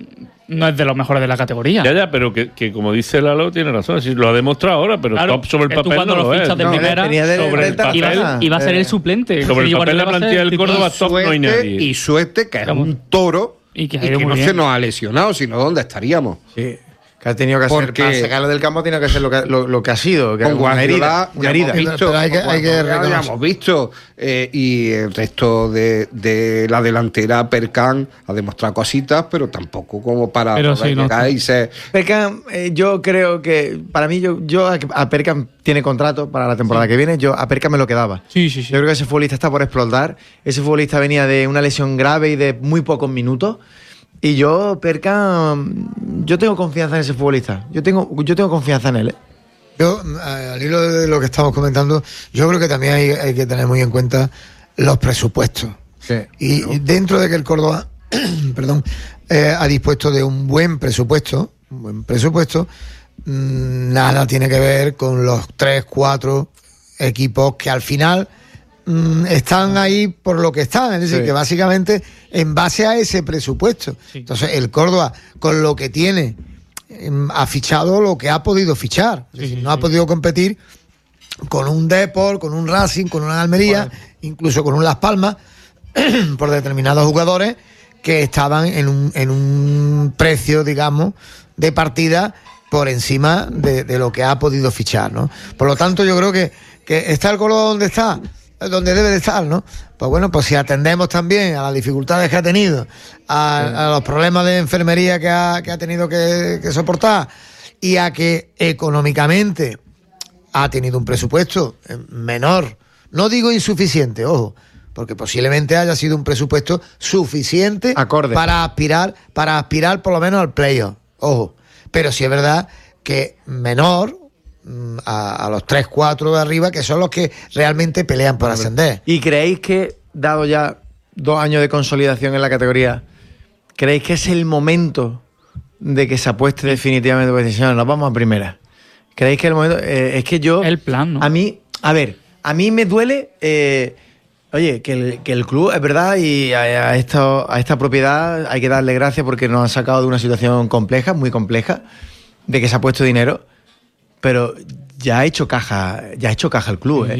Speaker 6: no es de los mejores de la categoría.
Speaker 4: Ya, ya, pero que, que como dice Lalo, tiene razón. Sí, lo ha demostrado ahora, pero
Speaker 6: Claro,
Speaker 4: top sobre el
Speaker 6: que tú
Speaker 4: papel
Speaker 6: cuando
Speaker 4: no
Speaker 6: lo
Speaker 4: lo es.
Speaker 6: fichas de
Speaker 4: No,
Speaker 6: primera,
Speaker 2: venía de-
Speaker 4: sobre el
Speaker 2: del
Speaker 4: papel,
Speaker 2: Tarragona.
Speaker 6: Iba a ser
Speaker 2: Eh,
Speaker 6: el suplente.
Speaker 4: sobre el
Speaker 6: Diego
Speaker 4: papel la
Speaker 6: Arriola va a ser
Speaker 4: plantilla del
Speaker 6: titular.
Speaker 4: Córdoba top no hay
Speaker 5: Suerte,
Speaker 4: nadie.
Speaker 5: y suerte que es
Speaker 6: Vamos.
Speaker 5: un toro
Speaker 6: Y que
Speaker 5: y
Speaker 6: ha ido
Speaker 5: que
Speaker 6: muy
Speaker 5: no
Speaker 6: bien.
Speaker 5: se nos ha lesionado, sino dónde estaríamos.
Speaker 2: Sí. Que ha tenido que hacer,
Speaker 5: Porque-
Speaker 2: para sacarlo del campo, tiene que ser lo que, lo, lo que ha sido. Que
Speaker 5: Con
Speaker 2: es una
Speaker 5: Guardiola
Speaker 2: herida. Una
Speaker 5: ya
Speaker 2: herida.
Speaker 5: hemos visto,
Speaker 3: Pero hay que-
Speaker 5: con
Speaker 3: hay que
Speaker 5: Guardiola ya
Speaker 3: reconocer.
Speaker 5: hemos visto eh, y el resto de, de la delantera Percan ha demostrado cositas, pero tampoco como para
Speaker 6: Pero
Speaker 5: poder
Speaker 6: sí, no,
Speaker 5: llegar
Speaker 6: sí.
Speaker 5: y ser
Speaker 2: Perkan, eh, yo creo que, para mí, yo, yo a, a Perkan tiene contrato para la temporada que viene, yo a Perkan me lo quedaba.
Speaker 6: Sí, sí, sí.
Speaker 2: Yo creo que ese futbolista está por explotar. Ese futbolista venía de una lesión grave y de muy pocos minutos. Y yo, Perkan, yo tengo confianza en ese futbolista. Yo tengo, yo tengo confianza en él. ¿eh?
Speaker 3: Yo, eh, al hilo de lo que estamos comentando, yo creo que también hay, hay que tener muy en cuenta los presupuestos.
Speaker 2: Sí.
Speaker 3: Y y dentro de que el Córdoba, perdón, eh, ha dispuesto de un buen presupuesto, un buen presupuesto, mmm, nada tiene que ver con los tres, cuatro equipos que al final mmm, están ahí por lo que están, es decir,
Speaker 2: Sí.
Speaker 3: que básicamente en base a ese presupuesto.
Speaker 6: Sí.
Speaker 3: Entonces, el Córdoba, con lo que tiene, em, ha fichado lo que ha podido fichar. Es decir, no ha podido competir con un Depor, con un Racing, con una Almería, incluso con un Las Palmas, por determinados jugadores que estaban en un, en un precio, digamos, de partida por encima de, de lo que ha podido fichar, ¿no? Por lo tanto, yo creo que, que está el Córdoba donde está, donde debe de estar, ¿no? Pues bueno, pues si atendemos también a las dificultades que ha tenido, a, a los problemas de enfermería que ha, que ha tenido que, que soportar y a que económicamente ha tenido un presupuesto menor, no digo insuficiente, ojo, porque posiblemente haya sido un presupuesto suficiente
Speaker 2: Acorde.
Speaker 3: para aspirar, para aspirar por lo menos al playoff, ojo, pero sí es verdad que menor mm, a, a los tres, cuatro de arriba, que son los que realmente pelean por ascender.
Speaker 2: ¿Y creéis que, dado ya dos años de consolidación en la categoría, creéis que es el momento de que se apueste definitivamente? Pues decir, "Señor, nos vamos a primera"? ¿Creéis que el momento? Eh, es que yo.
Speaker 6: El plan, ¿no?
Speaker 2: A mí, a ver, a mí me duele. eh, oye, que el, que el club, es verdad, y a, a, esto, a esta propiedad hay que darle gracias porque nos han sacado de una situación compleja, muy compleja, de que se ha puesto dinero, pero ya ha hecho caja, ya ha hecho caja el club, ¿eh?
Speaker 6: Sí.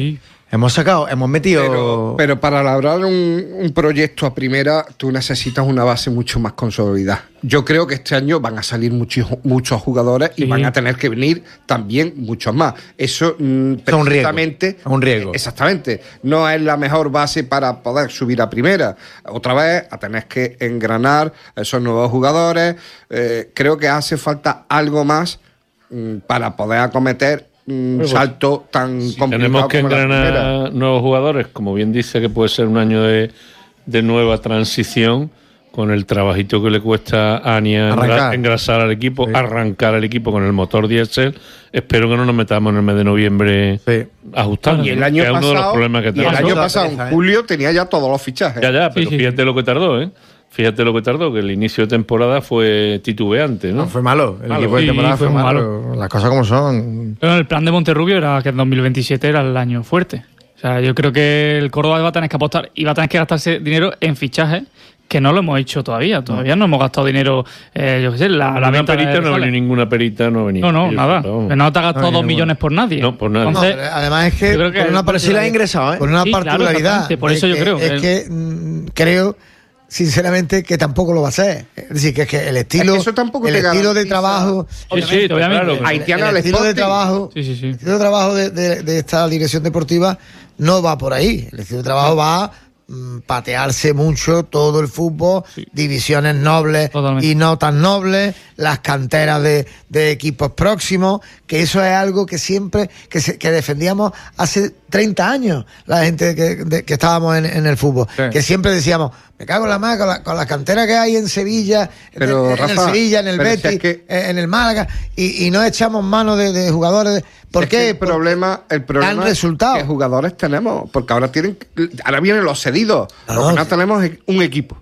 Speaker 2: Hemos sacado, hemos metido...
Speaker 5: Pero, pero para elaborar un, un proyecto a primera, tú necesitas una base mucho más consolidada. Yo creo que este año van a salir muchos, muchos jugadores y
Speaker 6: Sí.
Speaker 5: van a tener que venir también muchos más. Eso mm,
Speaker 2: Es un riesgo.
Speaker 5: precisamente...
Speaker 2: Es un riesgo.
Speaker 5: Exactamente. No es la mejor base para poder subir a primera. Otra vez, a tener que engranar esos nuevos jugadores. Eh, creo que hace falta algo más mm, para poder acometer un
Speaker 4: Pues,
Speaker 5: salto tan
Speaker 4: si
Speaker 5: complicado
Speaker 4: tenemos que
Speaker 5: como la primera.
Speaker 4: engranar nuevos jugadores, como bien dice, que puede ser un año de, de nueva transición, con el trabajito que le cuesta a Ania engra-
Speaker 2: Arrancar.
Speaker 4: engrasar al equipo,
Speaker 2: Sí.
Speaker 4: arrancar al equipo con el motor diésel. Espero que no nos metamos en el mes de noviembre
Speaker 2: Sí.
Speaker 4: ajustando,
Speaker 5: Y el
Speaker 4: ¿no?
Speaker 5: año
Speaker 4: que es uno de los
Speaker 5: pasado,
Speaker 4: problemas que
Speaker 5: y el
Speaker 4: tenemos.
Speaker 5: año
Speaker 2: Pasó la
Speaker 5: pasado,
Speaker 2: pereza,
Speaker 5: en
Speaker 2: ¿eh?
Speaker 5: julio, tenía ya todos los fichajes.
Speaker 4: Ya, ya, pero
Speaker 6: Sí, sí.
Speaker 4: fíjate lo que tardó, ¿eh? Fíjate lo que tardó, que el inicio de temporada fue titubeante, ¿no?
Speaker 2: No, fue malo. El
Speaker 4: Malo.
Speaker 2: equipo de
Speaker 6: Sí,
Speaker 2: temporada
Speaker 6: fue
Speaker 2: fue
Speaker 6: muy
Speaker 2: malo. Las cosas como son.
Speaker 6: Pero el plan de Monterrubio era que en dos mil veintisiete era el año fuerte. O sea, yo creo que el Córdoba va a tener que apostar y va a tener que gastarse dinero en fichajes que no lo hemos hecho todavía. Todavía no hemos gastado dinero, eh, yo qué sé, la, la
Speaker 4: Una
Speaker 6: venta de
Speaker 4: perita no ha
Speaker 6: Rosales.
Speaker 4: venido, ninguna perita no ha venido.
Speaker 6: No, no,
Speaker 4: Yo
Speaker 6: nada.
Speaker 4: creo, vamos.
Speaker 6: Que no te has gastado
Speaker 2: No,
Speaker 6: dos
Speaker 2: ni
Speaker 6: millones por nadie.
Speaker 4: No, por nadie.
Speaker 3: No,
Speaker 6: Entonces,
Speaker 3: pero además es que,
Speaker 6: yo creo que-
Speaker 3: con una
Speaker 2: pero sí la ha
Speaker 3: particularidad-
Speaker 2: ingresado, ¿eh?
Speaker 3: Con una
Speaker 6: Sí, claro,
Speaker 3: particularidad.
Speaker 6: exactamente, por eso
Speaker 3: es
Speaker 6: yo
Speaker 3: que-
Speaker 6: creo
Speaker 3: Es
Speaker 6: que-
Speaker 3: que mm, creo, sinceramente, que tampoco lo va a hacer. Es decir, que es que el estilo,
Speaker 5: Es que eso tampoco
Speaker 3: el
Speaker 5: te
Speaker 3: estilo de
Speaker 5: garantiza-
Speaker 3: trabajo,
Speaker 4: Sí, sí,
Speaker 6: Obviamente,
Speaker 4: está
Speaker 6: obviamente.
Speaker 4: claro.
Speaker 5: Haitiana
Speaker 3: el
Speaker 5: al
Speaker 3: estilo de
Speaker 5: Sporting.
Speaker 3: trabajo,
Speaker 6: Sí, sí, sí.
Speaker 3: el estilo de trabajo de, de- de esta dirección deportiva no va por ahí. El estilo de trabajo va a mm, patearse mucho todo el fútbol, divisiones nobles
Speaker 6: Totalmente.
Speaker 3: y no tan nobles, las canteras de, de equipos próximos, que eso es algo que siempre que, se- que defendíamos hace treinta años la gente que, de- que estábamos en, en el fútbol,
Speaker 2: Sí.
Speaker 3: que siempre decíamos, me cago en la mano con la, con la cantera que hay en Sevilla,
Speaker 5: Pero,
Speaker 3: en, en el
Speaker 5: Rafa,
Speaker 3: Sevilla, en el
Speaker 5: pero si
Speaker 3: Betis,
Speaker 5: es que-
Speaker 3: en en el Málaga, y, y no echamos mano de, de jugadores. de- ¿Por
Speaker 5: Es que
Speaker 3: qué?
Speaker 5: el problema, el problema
Speaker 3: dan
Speaker 5: es
Speaker 3: resultados.
Speaker 5: que jugadores tenemos, porque ahora tienen, ahora vienen los cedidos.
Speaker 3: No,
Speaker 5: Lo que
Speaker 3: no.
Speaker 5: no tenemos es un equipo.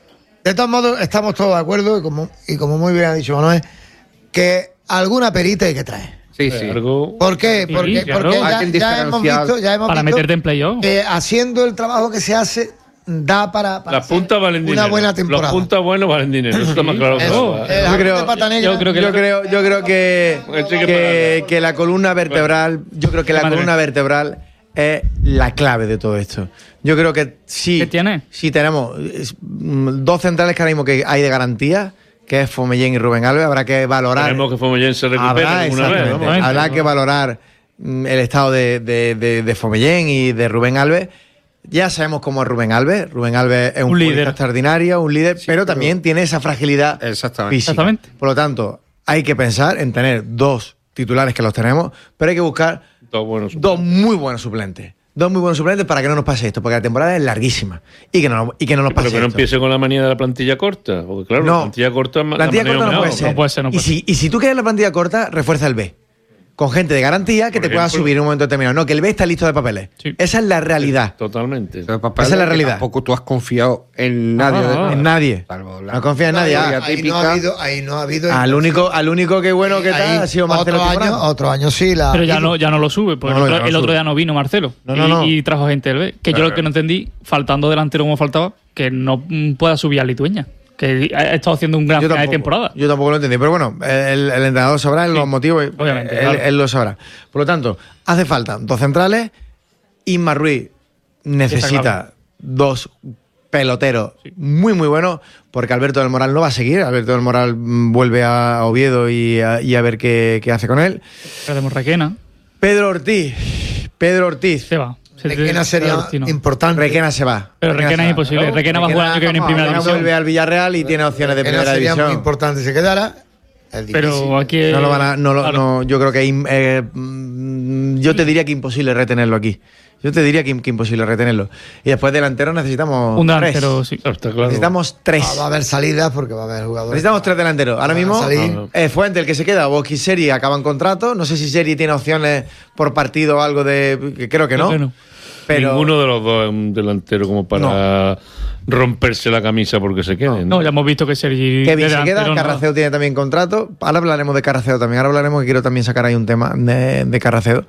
Speaker 3: De todos modos, estamos todos de acuerdo, y como, y como muy bien ha dicho Manuel, que alguna perita hay que traer.
Speaker 5: Sí, sí.
Speaker 4: Algo-
Speaker 3: ¿Por qué?
Speaker 6: Sí,
Speaker 3: Porque,
Speaker 6: claro.
Speaker 3: porque
Speaker 5: Hay
Speaker 3: ya,
Speaker 5: que
Speaker 3: ya hemos
Speaker 5: diferenciar
Speaker 3: visto, ya hemos
Speaker 6: para
Speaker 3: visto
Speaker 6: meterte en playoff.
Speaker 3: que haciendo el trabajo que se hace da para, para
Speaker 4: Las puntas valen
Speaker 3: una
Speaker 4: dinero.
Speaker 3: buena temporada.
Speaker 4: Los puntas buenos valen dinero. Eso está más claro que
Speaker 3: Eso,
Speaker 4: agua.
Speaker 3: el
Speaker 2: Yo
Speaker 3: jardín
Speaker 2: creo-
Speaker 3: de Pata Negra.
Speaker 6: yo creo que
Speaker 2: Yo creo, yo creo que,
Speaker 4: Pues sí que
Speaker 2: que,
Speaker 4: para-
Speaker 2: que la columna vertebral, yo creo que la
Speaker 6: Madre
Speaker 2: columna
Speaker 6: mía.
Speaker 2: vertebral es la clave de todo esto. Yo creo que sí.
Speaker 6: ¿Qué tiene?
Speaker 2: Sí tenemos es, mm, dos centrales que ahora mismo que hay de garantía, que es Fomellén y Rubén Alves. Habrá que valorar.
Speaker 4: Esperemos que Fomellén se recupere
Speaker 2: Habrá,
Speaker 4: alguna vez.
Speaker 2: exactamente.
Speaker 4: vamos.
Speaker 2: Habrá que valorar mm, el estado de, de, de, de Fomellén y de Rubén Alves. Ya sabemos cómo es Rubén Alves. Rubén Alves es un,
Speaker 6: Un líder.
Speaker 2: futbolista extraordinario, un líder, pero también tiene esa fragilidad
Speaker 5: Exactamente.
Speaker 2: física.
Speaker 6: Exactamente.
Speaker 2: Por lo tanto, hay que pensar en tener dos titulares que los tenemos, pero hay que buscar
Speaker 4: Todo bueno.
Speaker 2: dos muy buenos suplentes. Dos muy buenos suplentes para que no nos pase esto, porque la temporada es larguísima y que no, y que no nos
Speaker 4: Pero
Speaker 2: pase
Speaker 4: que no
Speaker 2: esto.
Speaker 4: empiece con la manía de la plantilla corta. Porque claro,
Speaker 2: No.
Speaker 4: la plantilla corta es ma-
Speaker 2: Plantilla
Speaker 4: la manía
Speaker 2: corta no
Speaker 4: mejor.
Speaker 2: puede ser.
Speaker 6: No puede ser, no
Speaker 2: y,
Speaker 6: puede
Speaker 2: si, y si tú quieres la plantilla corta, refuerza el B. Con gente de garantía que
Speaker 4: Por
Speaker 2: te pueda
Speaker 4: ejemplo.
Speaker 2: subir en un momento determinado. No, que el B está listo de papeles.
Speaker 6: Sí.
Speaker 2: Esa es la realidad.
Speaker 4: Totalmente.
Speaker 5: Pero, papá,
Speaker 2: Esa es la
Speaker 5: que
Speaker 2: realidad.
Speaker 5: Tampoco tú has confiado en nadie.
Speaker 6: Ah,
Speaker 5: de-
Speaker 2: En nadie.
Speaker 5: Salvo la-
Speaker 2: No confía en nadie.
Speaker 5: la
Speaker 2: Ah,
Speaker 5: teoría
Speaker 3: Ahí no
Speaker 5: típica.
Speaker 3: ha habido, ahí no ha habido
Speaker 2: Al único, al único que bueno que
Speaker 3: Ahí,
Speaker 2: está ha sido Marcelo
Speaker 3: otro
Speaker 2: Timorán.
Speaker 3: año, otro año sí la
Speaker 6: Pero ya no, ya no lo sube, porque
Speaker 2: No,
Speaker 6: el,
Speaker 2: ya
Speaker 6: otro,
Speaker 2: no
Speaker 6: el otro
Speaker 2: sube.
Speaker 6: ya no vino Marcelo.
Speaker 2: No, no,
Speaker 6: y,
Speaker 2: no.
Speaker 6: y trajo gente del B. Que yo
Speaker 4: Claro.
Speaker 6: lo que no entendí, faltando delantero como faltaba, que no mm, pueda subir a Litueña. Que ha estado haciendo un gran
Speaker 2: Yo
Speaker 6: final de
Speaker 2: tampoco,
Speaker 6: temporada.
Speaker 2: yo tampoco lo entendí, pero bueno, el, el entrenador sabrá los motivos, y
Speaker 6: obviamente,
Speaker 2: él,
Speaker 6: claro.
Speaker 2: él lo sabrá. Por lo tanto, hace falta dos centrales. Isma Ruiz necesita
Speaker 6: claro.
Speaker 2: dos peloteros muy, muy buenos, porque Alberto del Moral no va a seguir. Alberto del Moral mm, vuelve a Oviedo y a, y a ver qué, qué hace con él.
Speaker 6: Perdemos Requena.
Speaker 2: Pedro Ortiz. Pedro Ortiz.
Speaker 6: Se va. Se-
Speaker 3: Requena
Speaker 6: se-
Speaker 3: sería
Speaker 6: Agostino.
Speaker 3: importante.
Speaker 2: Requena se va.
Speaker 6: Pero Requena es
Speaker 2: se va.
Speaker 6: imposible. Requena va a jugar el año que viene en primera
Speaker 2: Requena
Speaker 6: división.
Speaker 2: vuelve al Villarreal y tiene opciones de
Speaker 3: Requena
Speaker 2: primera
Speaker 3: sería
Speaker 2: división.
Speaker 3: muy importante si quedara. Es difícil.
Speaker 6: Pero aquí.
Speaker 2: No lo van a, no lo-
Speaker 6: claro.
Speaker 2: no, yo creo que im- eh, mm, yo te diría que imposible retenerlo aquí. Yo te diría que, que imposible retenerlo. Y después delantero necesitamos
Speaker 6: Un
Speaker 2: tres.
Speaker 6: delantero, sí.
Speaker 4: Claro, está claro.
Speaker 2: Necesitamos tres.
Speaker 3: Ah, va a haber salidas porque va a haber jugadores.
Speaker 2: Necesitamos tres delanteros. Ahora
Speaker 3: Van a
Speaker 2: mismo
Speaker 3: salir.
Speaker 2: es Fuente el que se queda. Bosch y Seri acaban contrato. No sé si Seri tiene opciones por partido o algo de. Que creo que no.
Speaker 6: Creo que no.
Speaker 2: Pero
Speaker 4: Ninguno de los dos es un delantero como para romperse la camisa porque se queden.
Speaker 6: No, ya hemos visto que Sergi.
Speaker 2: Kevin
Speaker 6: de
Speaker 2: se queda,
Speaker 6: delantero no.
Speaker 2: Carraceo tiene también contrato. Ahora hablaremos de Carraceo también. Ahora hablaremos que quiero también sacar ahí un tema de, de Carraceo.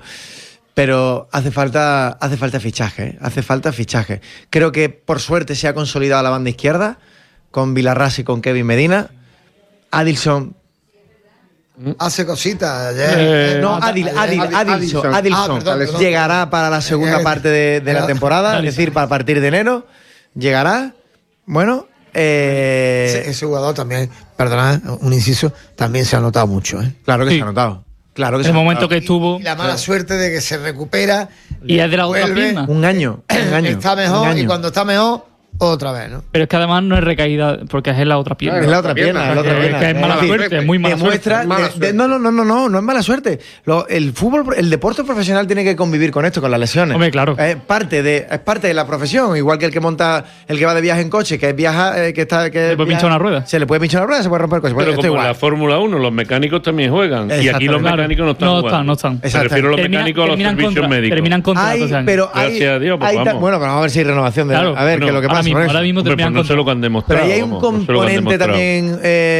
Speaker 2: Pero hace falta, hace falta fichaje, ¿eh? hace falta fichaje. Creo que por suerte se ha consolidado la banda izquierda con Vilarrás y con Kevin Medina. Adilson
Speaker 3: hace cositas. Ayer,
Speaker 2: Eh, no,
Speaker 3: ayer-
Speaker 2: Adil,
Speaker 3: ayer-
Speaker 2: Adil,
Speaker 3: Adil-
Speaker 2: Adilson,
Speaker 3: Ah,
Speaker 2: Adilson
Speaker 3: perdón, perdón.
Speaker 2: llegará para la segunda
Speaker 3: Eh,
Speaker 2: parte de, de la
Speaker 3: eh,
Speaker 2: temporada, es decir, para partir de enero, llegará. Bueno, eh,
Speaker 3: Ese, ese jugador también, perdona, un inciso, también se ha notado mucho. ¿eh?
Speaker 2: claro que
Speaker 6: Sí.
Speaker 2: se ha notado. Claro que
Speaker 6: El
Speaker 2: se ha
Speaker 6: momento
Speaker 2: notado.
Speaker 6: que estuvo.
Speaker 3: Y la mala suerte de que se recupera.
Speaker 6: Y es de la otra
Speaker 3: vuelve,
Speaker 6: pierna.
Speaker 2: Un año, un año.
Speaker 3: Está
Speaker 2: un
Speaker 3: mejor
Speaker 2: año.
Speaker 3: y cuando está mejor, otra vez, ¿no?
Speaker 6: Pero es que además no es recaída, porque es en la otra pierna.
Speaker 2: Es la otra pierna, es la otra
Speaker 6: Es
Speaker 2: pierna.
Speaker 6: que es mala
Speaker 2: decir,
Speaker 6: suerte, es muy mala
Speaker 2: demuestra-
Speaker 6: suerte.
Speaker 2: de- de- no, no, no, no, no, no es mala suerte. Lo- el fútbol, el deporte profesional tiene que convivir con esto, con las lesiones.
Speaker 6: Hombre, claro.
Speaker 2: Es parte de, es parte de la profesión, igual que el que monta, el que va de viaje en coche, que es viaja, eh, que está, que
Speaker 6: Le puede
Speaker 2: viaja-
Speaker 6: pinchar una rueda.
Speaker 2: Se le puede pinchar una rueda, se puede romper el coche.
Speaker 4: Pero
Speaker 2: Esto
Speaker 4: como en
Speaker 2: igual.
Speaker 4: la Fórmula uno, los mecánicos también juegan. Y aquí los
Speaker 2: Exactamente.
Speaker 4: mecánicos no están
Speaker 6: No
Speaker 4: jugando.
Speaker 6: están, no están.
Speaker 4: Me refiero a los
Speaker 6: Termina-
Speaker 4: mecánicos a los
Speaker 6: terminan
Speaker 4: servicios
Speaker 6: contra-
Speaker 4: médicos.
Speaker 6: terminan contratos
Speaker 2: Hay,
Speaker 6: ese año.
Speaker 2: pero hay,
Speaker 4: Gracias a Dios, pues
Speaker 2: hay ta-
Speaker 4: vamos.
Speaker 2: bueno, pero vamos a ver si hay renovación. De,
Speaker 6: Claro.
Speaker 2: a ver,
Speaker 4: Bueno,
Speaker 2: qué es lo que
Speaker 6: ahora
Speaker 2: pasa.
Speaker 6: mismo-
Speaker 2: con eso.
Speaker 6: ahora mismo
Speaker 4: Hombre, pues
Speaker 6: terminan
Speaker 4: no sé
Speaker 6: contra-
Speaker 4: lo que han demostrado.
Speaker 2: Pero ahí hay un
Speaker 4: vamos, no sé lo que han
Speaker 2: componente
Speaker 4: demostrado.
Speaker 2: también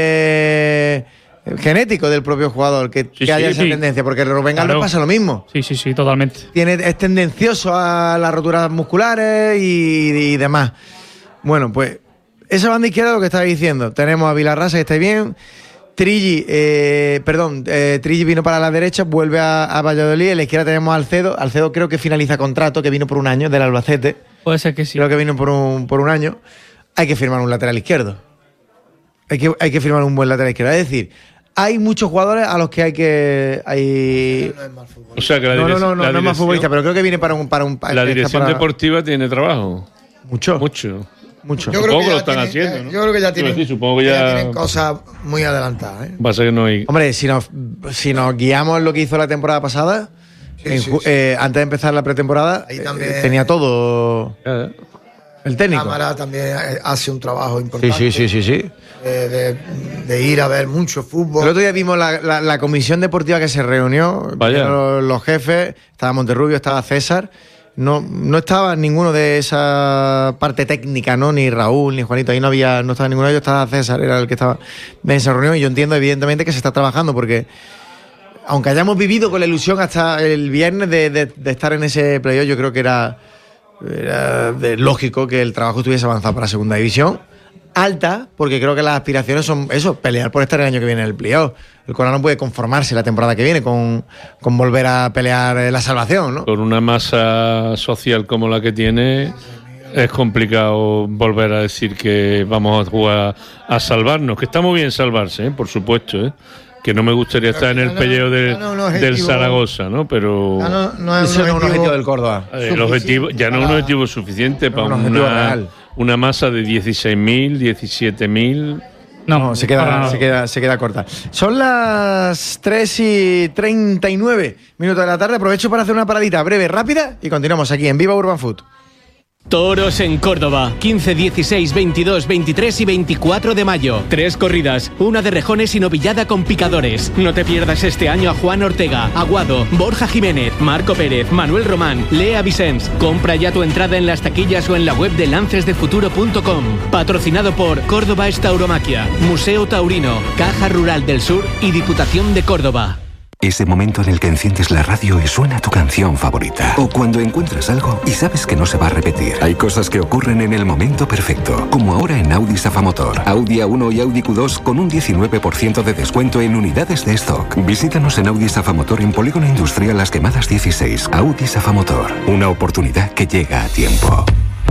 Speaker 2: eh, genético del propio jugador que,
Speaker 4: Sí,
Speaker 2: que haya
Speaker 4: sí,
Speaker 2: esa
Speaker 6: sí.
Speaker 2: tendencia, porque a Rubén Galo
Speaker 6: Claro.
Speaker 2: pasa lo mismo.
Speaker 6: Sí, sí, sí, totalmente.
Speaker 2: Tiene, es tendencioso a las roturas musculares y, y demás. Bueno, pues esa banda izquierda lo que estaba diciendo. Tenemos a Vilarrasa, que está bien. Trilli, eh, perdón, eh, Trilli vino para la derecha, vuelve a, a Valladolid. En la izquierda tenemos a Alcedo. Alcedo creo que finaliza contrato, que vino por un año del Albacete.
Speaker 6: Puede ser que sí.
Speaker 2: Creo que vino por un, por un año. Hay que firmar un lateral izquierdo. Hay que, hay que firmar un buen lateral izquierdo. Es decir, hay muchos jugadores a los que hay que. Hay...
Speaker 4: O sea que la
Speaker 2: No, no,
Speaker 4: dirección,
Speaker 2: no, no,
Speaker 4: la
Speaker 2: no es más
Speaker 4: dirección-
Speaker 2: futbolista, pero creo que viene para un. Para un
Speaker 4: la
Speaker 2: está
Speaker 4: dirección
Speaker 2: para-
Speaker 4: deportiva tiene trabajo.
Speaker 2: Mucho.
Speaker 4: Mucho.
Speaker 2: Mucho.
Speaker 3: Yo creo
Speaker 4: Supongo
Speaker 3: que
Speaker 4: que lo
Speaker 3: ya
Speaker 4: están
Speaker 3: tienen-
Speaker 4: haciendo, ¿no?
Speaker 3: Yo creo que ya
Speaker 4: Quiero
Speaker 3: tienen,
Speaker 4: decir, supongo que
Speaker 3: ya
Speaker 4: ya-
Speaker 3: tienen cosas muy adelantadas. ¿eh?
Speaker 4: Pasa que no hay.
Speaker 2: Hombre, si nos, si nos guiamos en lo que hizo la temporada pasada,
Speaker 3: Sí,
Speaker 2: en
Speaker 3: sí,
Speaker 2: ju-
Speaker 3: sí.
Speaker 2: eh, antes de empezar la pretemporada,
Speaker 3: Ahí
Speaker 2: eh,
Speaker 3: también-
Speaker 2: tenía todo
Speaker 4: Ya,
Speaker 2: el técnico.
Speaker 3: Cámara también eh, hace un trabajo
Speaker 2: Sí,
Speaker 3: importante.
Speaker 2: sí, sí, sí, sí.
Speaker 3: eh, de, de ir a ver mucho
Speaker 2: El
Speaker 3: fútbol.
Speaker 2: otro día vimos la, la- la comisión deportiva que se reunió,
Speaker 4: Vaya.
Speaker 2: los, los jefes, estaba Monterrubio, estaba César, no, no estaba ninguno de esa parte técnica, ¿no? Ni Raúl, ni Juanito, ahí no había, no estaba ninguno de ellos, estaba César, era el que estaba en esa reunión, y yo entiendo evidentemente que se está trabajando, porque aunque hayamos vivido con la ilusión hasta el viernes de, de- de estar en ese playoff, yo creo que era, era de lógico que el trabajo estuviese avanzado para la segunda división. Alta, porque creo que las aspiraciones son eso, pelear por estar el año que viene en el playoff. El Corona no puede conformarse la temporada que viene con, con volver a pelear eh, la salvación, ¿no?
Speaker 4: Con una masa social como la que tiene, es complicado volver a decir que vamos a jugar a salvarnos, que está muy bien salvarse, ¿eh? Por supuesto, ¿eh? Que no me gustaría estar en el
Speaker 3: no,
Speaker 4: peleo de-
Speaker 3: ya no es un objetivo-
Speaker 4: del Zaragoza, ¿no? Pero
Speaker 3: Ya no, no es
Speaker 2: Ese
Speaker 3: un
Speaker 2: no es un
Speaker 3: objetivo,
Speaker 2: objetivo del Córdoba.
Speaker 4: eh, el objetivo ya no es un
Speaker 3: para-
Speaker 4: objetivo suficiente para
Speaker 2: un objetivo
Speaker 4: una,
Speaker 2: real.
Speaker 4: una masa de dieciséis mil, diecisiete mil.
Speaker 6: No,
Speaker 2: No, se
Speaker 6: para
Speaker 2: queda,
Speaker 6: nada.
Speaker 2: se, queda, se queda corta. Son las tres y treinta y nueve minutos de la tarde. Aprovecho para hacer una paradita breve, rápida, y continuamos aquí en Viva Urban Food.
Speaker 13: Toros en Córdoba, quince, dieciséis, veintidós, veintitrés y veinticuatro de mayo. Tres corridas, una de rejones y novillada con picadores. No te pierdas este año a Juan Ortega, Aguado, Borja Jiménez, Marco Pérez, Manuel Román, Lea Vicens. Compra ya tu entrada en las taquillas o en la web de lances de futuro punto com. Patrocinado por Córdoba Tauromaquia, Museo Taurino, Caja Rural del Sur y Diputación de Córdoba.
Speaker 14: Ese momento en el que enciendes la radio y suena tu canción favorita. O cuando encuentras algo y sabes que no se va a repetir. Hay cosas que ocurren en el momento perfecto. Como ahora en Audi Safamotor. Audi A uno y Audi Q dos con un diecinueve por ciento de descuento en unidades de stock. Visítanos en Audi Safamotor en Polígono Industrial Las Quemadas dieciséis. Audi Safamotor. Una oportunidad que llega a tiempo.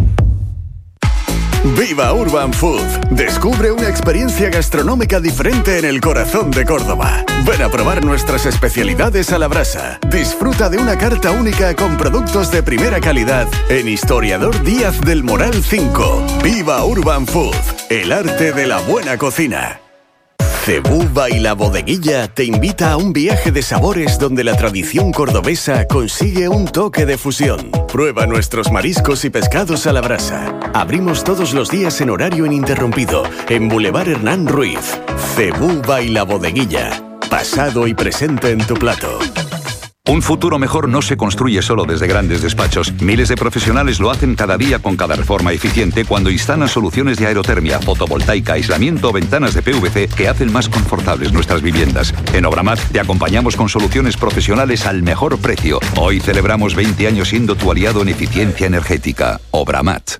Speaker 15: Viva Urban Food. Descubre una experiencia gastronómica diferente en el corazón de Córdoba. Ven a probar nuestras especialidades a la brasa. Disfruta de una carta única con productos de primera calidad en Historiador Díaz del Moral cinco. Viva Urban Food. El arte de la buena cocina. Cebuba y la Bodeguilla te invita a un viaje de sabores donde la tradición cordobesa consigue un toque de fusión. Prueba nuestros mariscos y pescados a la brasa. Abrimos todos los días en horario ininterrumpido en Boulevard Hernán Ruiz. Cebuba y la Bodeguilla. Pasado y presente en tu plato.
Speaker 7: Un futuro mejor no se construye solo desde grandes despachos. Miles de profesionales lo hacen cada día con cada reforma eficiente cuando instalan soluciones de aerotermia, fotovoltaica, aislamiento o ventanas de P V C que hacen más confortables nuestras viviendas. En Obramat te acompañamos con soluciones profesionales al mejor precio. Hoy celebramos veinte años siendo tu aliado en eficiencia energética. Obramat.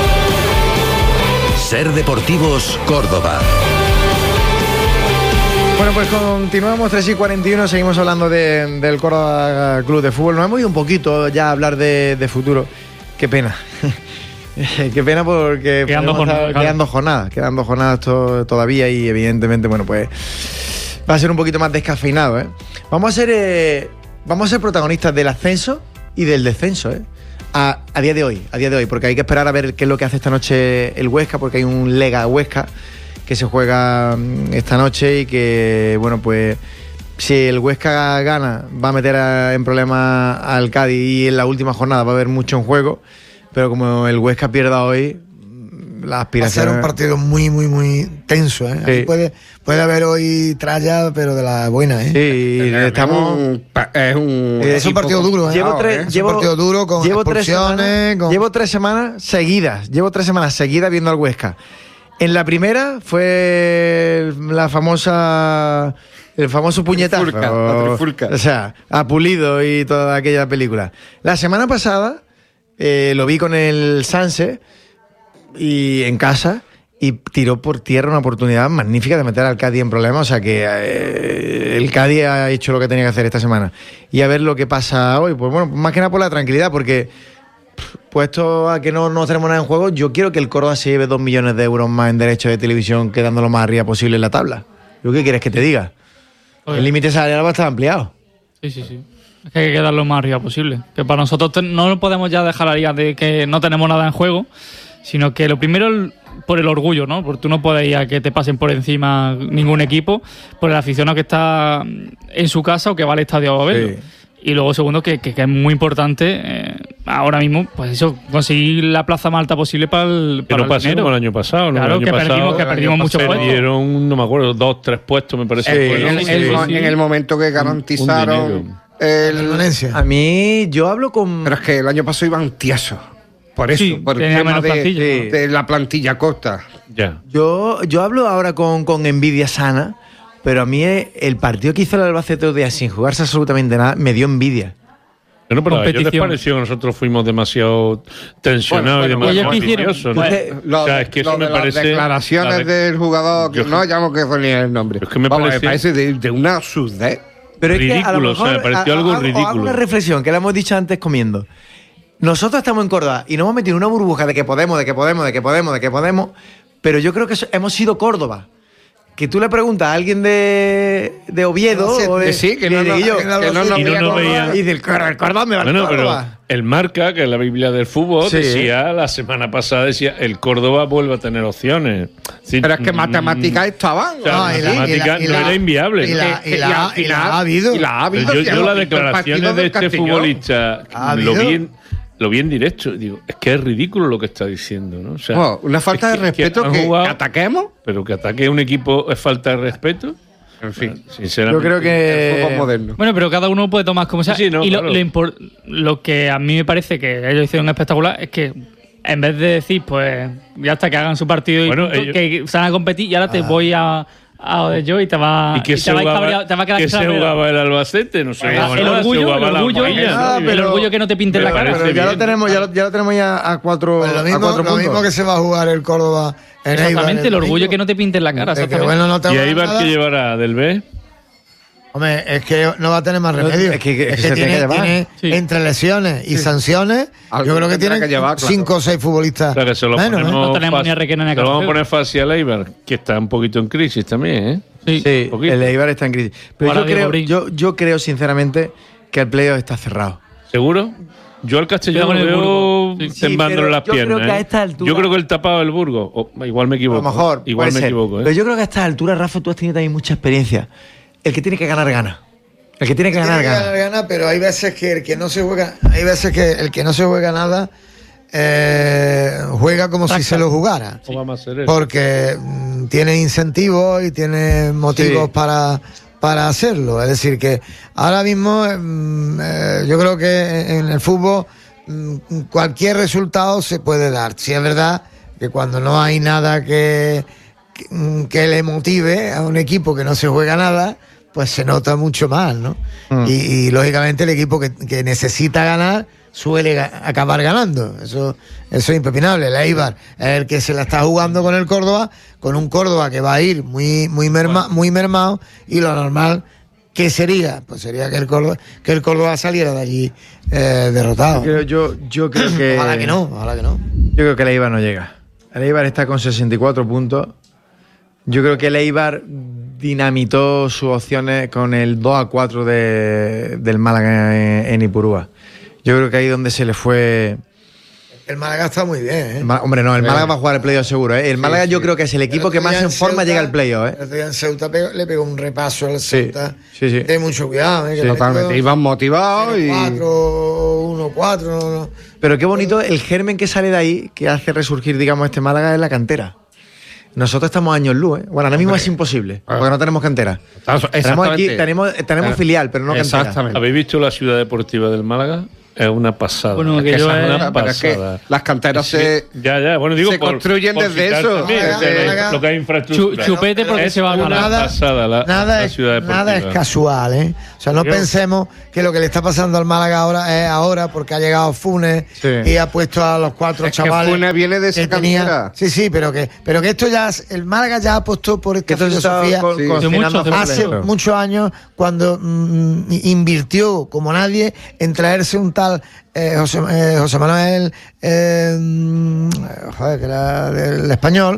Speaker 16: Ser Deportivos Córdoba.
Speaker 2: Bueno, pues continuamos, tres y cuarenta y uno, seguimos hablando de, del Córdoba Club de Fútbol. Nos hemos ido un poquito ya a hablar de, de futuro. Qué pena. Qué pena porque
Speaker 6: quedan dos jornadas, claro.
Speaker 2: quedan dos jornadas, quedan dos jornadas to, todavía y evidentemente, bueno, pues va a ser un poquito más descafeinado, ¿eh? Vamos a ser, eh, vamos a ser protagonistas del ascenso y del descenso, ¿eh? A, a día de hoy, a día de hoy, porque hay que esperar a ver qué es lo que hace esta noche el Huesca, porque hay un Lega Huesca que se juega esta noche y que, bueno, pues si el Huesca gana va a meter a, en problemas al Cádiz y en la última jornada va a haber mucho en juego, pero como el Huesca pierda hoy, la aspiración...
Speaker 3: Va a ser un partido muy, muy, muy tenso, ¿eh?
Speaker 2: Sí.
Speaker 3: Ahí puede, puede haber hoy tralla, pero de la buena, ¿eh?
Speaker 2: Sí, estamos...
Speaker 5: Es un,
Speaker 3: es un partido duro, ¿eh?
Speaker 2: Llevo tres,
Speaker 3: es
Speaker 2: llevo,
Speaker 3: un partido duro con
Speaker 2: llevo tres
Speaker 3: expulsiones,
Speaker 2: semanas,
Speaker 3: con...
Speaker 2: llevo tres semanas seguidas, llevo tres semanas seguidas viendo al Huesca. En la primera fue la famosa... El famoso puñetazo.
Speaker 5: Trifulca, la trifulca.
Speaker 2: O sea, a Pulido y toda aquella película. La semana pasada eh, lo vi con el Sanse y en casa y tiró por tierra una oportunidad magnífica de meter al Cádiz en problemas. O sea que eh, el Cádiz ha hecho lo que tenía que hacer esta semana. Y a ver lo que pasa hoy. Pues bueno, más que nada por la tranquilidad, porque pff, puesto a que no, no tenemos nada en juego, yo quiero que el Córdoba se lleve dos millones de euros más en derechos de televisión, quedando lo más arriba posible en la tabla. ¿Yo qué quieres que te diga?
Speaker 6: Oye.
Speaker 2: El límite salarial va a estar ampliado.
Speaker 6: Sí, sí, sí. Es que hay que quedar lo más arriba posible. Que para nosotros te, no podemos ya dejar la liga de que no tenemos nada en juego, sino que lo primero el, por el orgullo, ¿no? Porque tú no puedes ir a que te pasen por encima ningún equipo, por el aficionado que está en su casa o que va al estadio a verlo. Sí. Y luego, segundo, que, que, que es muy importante eh, ahora mismo, pues eso, conseguir la plaza más alta posible para el, para
Speaker 4: que no pasó
Speaker 6: el
Speaker 4: como el año pasado. ¿no?
Speaker 6: Claro,
Speaker 4: el año
Speaker 6: que
Speaker 4: pasado,
Speaker 6: perdimos, que perdimos muchos puestos.
Speaker 4: Perdieron, no me acuerdo, dos, tres puestos, me parece.
Speaker 5: Sí,
Speaker 4: que
Speaker 5: en, el,
Speaker 4: sí,
Speaker 5: el,
Speaker 4: sí.
Speaker 5: en el momento que garantizaron el
Speaker 3: Valencia.
Speaker 2: A mí, yo hablo con...
Speaker 5: Pero es que el año pasado iban tiesos. Por eso,
Speaker 6: Sí,
Speaker 5: por el
Speaker 6: tenía
Speaker 5: tema
Speaker 6: menos
Speaker 5: de,
Speaker 6: plantilla.
Speaker 5: de, de la plantilla corta.
Speaker 4: Ya.
Speaker 2: Yo, yo hablo ahora con, con envidia sana, pero a mí el partido que hizo el Albacete otro día sin jugarse absolutamente nada me dio envidia.
Speaker 4: Bueno, pero a ellos les
Speaker 6: Competición.
Speaker 4: pareció que nosotros fuimos demasiado tensionados
Speaker 5: Bueno, bueno,
Speaker 4: y demasiado
Speaker 6: ellos hicieron-
Speaker 4: ambiciosos, ¿no?
Speaker 6: Bueno,
Speaker 5: Lo,
Speaker 4: o sea, es que
Speaker 5: lo
Speaker 4: eso me
Speaker 5: de
Speaker 4: parece...
Speaker 5: las declaraciones
Speaker 4: la de-
Speaker 5: del jugador, que
Speaker 4: Yo-
Speaker 5: no llamo que ni el nombre.
Speaker 4: Es que me
Speaker 5: Vamos,
Speaker 4: parece-
Speaker 5: parece de, de una surdez.
Speaker 2: Pero es que a lo
Speaker 4: Ridículo, o sea,
Speaker 2: mejor
Speaker 4: me pareció
Speaker 2: a-
Speaker 4: algo
Speaker 2: a- hago-
Speaker 4: ridículo.
Speaker 2: hago una reflexión que la hemos dicho antes comiendo. Nosotros estamos en Córdoba y nos hemos metido en una burbuja de que podemos, de que podemos, de que podemos, de que podemos, pero yo creo que eso- hemos sido Córdoba. Que tú le preguntas a alguien de, de Oviedo
Speaker 3: Sí,
Speaker 2: o de,
Speaker 5: sí, que
Speaker 2: de-
Speaker 5: no
Speaker 2: de
Speaker 5: nos-
Speaker 2: Guillo,
Speaker 5: que no nos
Speaker 2: y
Speaker 4: veía
Speaker 2: Córdoba,
Speaker 4: Córdoba.
Speaker 2: y del Córdoba, el Córdoba me va al
Speaker 4: Bueno, pero
Speaker 2: Córdoba.
Speaker 4: el Marca, que es la Biblia del fútbol,
Speaker 2: Sí.
Speaker 4: decía la semana pasada, decía, el Córdoba vuelve a tener opciones. Sí,
Speaker 5: Pero es que
Speaker 4: mm,
Speaker 5: matemáticas estaban.
Speaker 4: o sea,
Speaker 3: No, y la-
Speaker 4: matemática
Speaker 3: y la- y
Speaker 4: no
Speaker 3: la-
Speaker 4: era inviable.
Speaker 3: y la-
Speaker 5: Que-
Speaker 3: y
Speaker 5: que-
Speaker 3: la-
Speaker 5: al
Speaker 3: y la
Speaker 5: final-
Speaker 3: ha habido.
Speaker 5: y la ha habido.
Speaker 4: Yo,
Speaker 5: si
Speaker 4: yo
Speaker 5: hemos
Speaker 4: las
Speaker 5: visto el
Speaker 4: declaraciones
Speaker 5: partido
Speaker 4: de
Speaker 5: del
Speaker 4: este
Speaker 5: Castellón.
Speaker 4: futbolista
Speaker 3: Ha
Speaker 4: lo
Speaker 3: habido.
Speaker 4: vi, en, lo vi en directo. Digo, es que es ridículo lo que está diciendo, ¿no? O sea,
Speaker 5: Oh, una falta
Speaker 4: es
Speaker 5: de respeto
Speaker 4: han
Speaker 5: que,
Speaker 4: jugado-
Speaker 5: que ataquemos.
Speaker 4: Pero que ataque a un equipo es falta de respeto.
Speaker 5: En fin,
Speaker 4: Sinceramente.
Speaker 2: Yo creo
Speaker 5: el
Speaker 2: que...
Speaker 5: fútbol moderno.
Speaker 6: Bueno, pero cada uno puede tomar como sea.
Speaker 4: Sí, sí, no,
Speaker 6: y lo,
Speaker 4: claro.
Speaker 6: lo, impor- lo que a mí me parece que ellos hicieron espectacular es que en vez de decir, pues, ya hasta que hagan su partido y
Speaker 4: Bueno,
Speaker 6: punto,
Speaker 4: ellos-
Speaker 6: que se van a competir y ahora te voy a, a de yo y te va,
Speaker 4: ¿Y qué
Speaker 6: y
Speaker 4: se
Speaker 6: te va a
Speaker 4: jugaba,
Speaker 6: cabrear- te va a quedar
Speaker 4: que se
Speaker 6: cabreado.
Speaker 4: jugaba el Albacete? No se
Speaker 6: El
Speaker 4: jugaba nada,
Speaker 6: orgullo,
Speaker 4: se jugaba
Speaker 6: el
Speaker 4: la
Speaker 6: orgullo,
Speaker 4: Movilla,
Speaker 6: el-
Speaker 4: ¿no?
Speaker 6: el
Speaker 2: pero-
Speaker 6: orgullo que no te pinten
Speaker 4: me
Speaker 6: la cara.
Speaker 4: parece
Speaker 2: Pero ya lo
Speaker 4: bien.
Speaker 2: tenemos, ya lo, ya lo tenemos ya a cuatro,
Speaker 3: Pues lo
Speaker 2: a
Speaker 3: mismo,
Speaker 2: cuatro
Speaker 3: lo
Speaker 2: puntos.
Speaker 3: mismo que se va a jugar el Córdoba en Eibar
Speaker 6: Exactamente, el orgullo
Speaker 3: domingo.
Speaker 6: que no te pinten la cara.
Speaker 3: De que,
Speaker 6: exactamente.
Speaker 3: bueno, no te
Speaker 4: ¿Y
Speaker 3: va a dar
Speaker 4: Eibar
Speaker 3: nada.
Speaker 4: que llevará del B?
Speaker 3: Hombre, es que no va a tener más
Speaker 2: No,
Speaker 3: remedio.
Speaker 2: es que- es que se tiene
Speaker 3: tiene,
Speaker 2: que llevar.
Speaker 3: tiene
Speaker 6: Sí.
Speaker 3: entre lesiones y sanciones,
Speaker 5: Algo
Speaker 3: yo creo que
Speaker 5: tendrá
Speaker 3: tiene
Speaker 5: que llevar, claro.
Speaker 3: cinco o seis futbolistas.
Speaker 4: O sea, que se lo
Speaker 3: menos, ¿eh?
Speaker 4: ponemos
Speaker 6: No tenemos
Speaker 4: fácil-
Speaker 6: ni a Requena ni a
Speaker 4: se lo vamos a
Speaker 6: Carrasco.
Speaker 4: poner fácil al Eibar, que está un poquito en crisis también, ¿eh?
Speaker 6: Sí.
Speaker 2: Sí,
Speaker 4: poquito.
Speaker 2: el Eibar está en crisis. Pero
Speaker 6: Ahora
Speaker 2: yo
Speaker 6: Diego
Speaker 2: creo,
Speaker 6: Brin.
Speaker 2: yo, yo creo sinceramente que el playoff está cerrado.
Speaker 4: ¿Seguro? Yo al Castellón
Speaker 6: Cuidado
Speaker 4: lo
Speaker 6: con el
Speaker 4: veo
Speaker 6: Burgos. Sí.
Speaker 4: temblándole
Speaker 2: pero
Speaker 4: las
Speaker 2: yo
Speaker 4: piernas.
Speaker 2: creo que a
Speaker 4: ¿eh?
Speaker 2: esta altura-
Speaker 4: Yo creo que el tapado del Burgos. O, igual me
Speaker 2: A
Speaker 4: equivoco.
Speaker 2: lo mejor,
Speaker 4: Igual
Speaker 2: puede
Speaker 4: me
Speaker 2: ser.
Speaker 4: equivoco, ¿eh?
Speaker 2: Pero yo creo que a estas alturas, Rafa, tú has tenido también mucha experiencia. El que tiene que ganar, gana. El que tiene que ganar,
Speaker 3: Tiene que
Speaker 2: gana.
Speaker 3: ganar, gana, pero hay veces que el que no se juega, hay veces que el que no se juega nada eh, juega como si se lo jugara.
Speaker 4: ¿Cómo vamos a hacer eso?
Speaker 3: Porque mm, tiene incentivos y tiene motivos
Speaker 2: Sí.
Speaker 3: para, para hacerlo. Es decir, que ahora mismo mm, eh, yo creo que en el fútbol mm, cualquier resultado se puede dar. Si es verdad que cuando no hay nada que, que, mm, que le motive a un equipo que no se juega nada, pues se nota mucho más, ¿no?
Speaker 2: Mm.
Speaker 3: Y, y lógicamente el equipo que, que necesita ganar, suele ga- acabar ganando. Eso, eso es impepinable. El Eibar es el que se la está jugando con el Córdoba, con un Córdoba que va a ir muy, muy, merma, muy mermado, y lo normal, ¿qué sería? Pues sería que el Córdoba, que el Córdoba saliera de allí eh, derrotado.
Speaker 2: Yo, yo, yo creo que...
Speaker 3: Ojalá que no, ojalá que no.
Speaker 2: Yo creo que el Eibar no llega. El Eibar está con sesenta y cuatro puntos. Yo creo que el Eibar dinamitó sus opciones con el dos a cuatro de, del Málaga en, en Ipurúa. Yo creo que ahí donde se le fue...
Speaker 3: El Málaga está muy bien, ¿eh?
Speaker 2: El Ma- Hombre, no, el Málaga va a jugar el playoff seguro, ¿eh? El
Speaker 3: Sí,
Speaker 2: Málaga
Speaker 3: sí.
Speaker 2: yo creo que es el equipo que más en forma
Speaker 3: Ceuta,
Speaker 2: llega al playoff, ¿eh?
Speaker 3: El otro día en Ceuta pegó- le pegó un repaso al Ceuta.
Speaker 2: Sí, sí.
Speaker 3: De mucho cuidado, ¿eh? Que
Speaker 2: Sí,
Speaker 3: le
Speaker 2: totalmente.
Speaker 3: metió
Speaker 5: Iban motivados y...
Speaker 3: cuatro, uno, cuatro, no, no.
Speaker 2: Pero qué bonito el germen que sale de ahí, que hace resurgir, digamos, este Málaga, es la cantera. Nosotros estamos años luz, ¿eh? Bueno, ahora mismo es imposible, porque no tenemos cantera. Tenemos aquí, tenemos, tenemos filial, pero no cantera.
Speaker 4: Exactamente. ¿Habéis visto la ciudad deportiva del Málaga? Es una pasada.
Speaker 5: Bueno,
Speaker 4: es
Speaker 5: que
Speaker 4: que
Speaker 5: yo
Speaker 4: esa es
Speaker 5: he-
Speaker 4: una
Speaker 5: pero es que
Speaker 4: pasada.
Speaker 5: las canteras
Speaker 4: Sí,
Speaker 5: se-
Speaker 4: ya, ya. Bueno, digo,
Speaker 5: se
Speaker 4: por-
Speaker 5: construyen
Speaker 4: por
Speaker 5: desde
Speaker 4: citar
Speaker 5: eso.
Speaker 4: también,
Speaker 5: Málaga,
Speaker 4: de
Speaker 5: Málaga.
Speaker 4: lo que hay infraestructura.
Speaker 6: Chu- chupete porque se va a
Speaker 4: una
Speaker 6: ganar.
Speaker 4: pasada la,
Speaker 3: Nada,
Speaker 4: la
Speaker 3: es,
Speaker 4: ciudad deportiva.
Speaker 3: nada es casual, ¿eh? O sea, no
Speaker 4: Yo-
Speaker 3: pensemos que lo que le está pasando al Málaga ahora es ahora porque ha llegado Funes
Speaker 5: Sí.
Speaker 3: y ha puesto a los cuatro
Speaker 5: Es que
Speaker 3: chavales.
Speaker 5: Funes viene de esa
Speaker 3: que tenía-
Speaker 5: cantera.
Speaker 3: Sí, sí, pero que, pero que esto ya, es- el Málaga ya apostó por esta
Speaker 2: esto se está
Speaker 3: filosofía
Speaker 2: co- Sí. cocinando
Speaker 3: hace,
Speaker 2: a
Speaker 3: hace
Speaker 2: fuego.
Speaker 3: muchos años, cuando mm, invirtió como nadie en traerse un tal eh, José, eh, José Manuel, eh, mm, joder, que era del Español,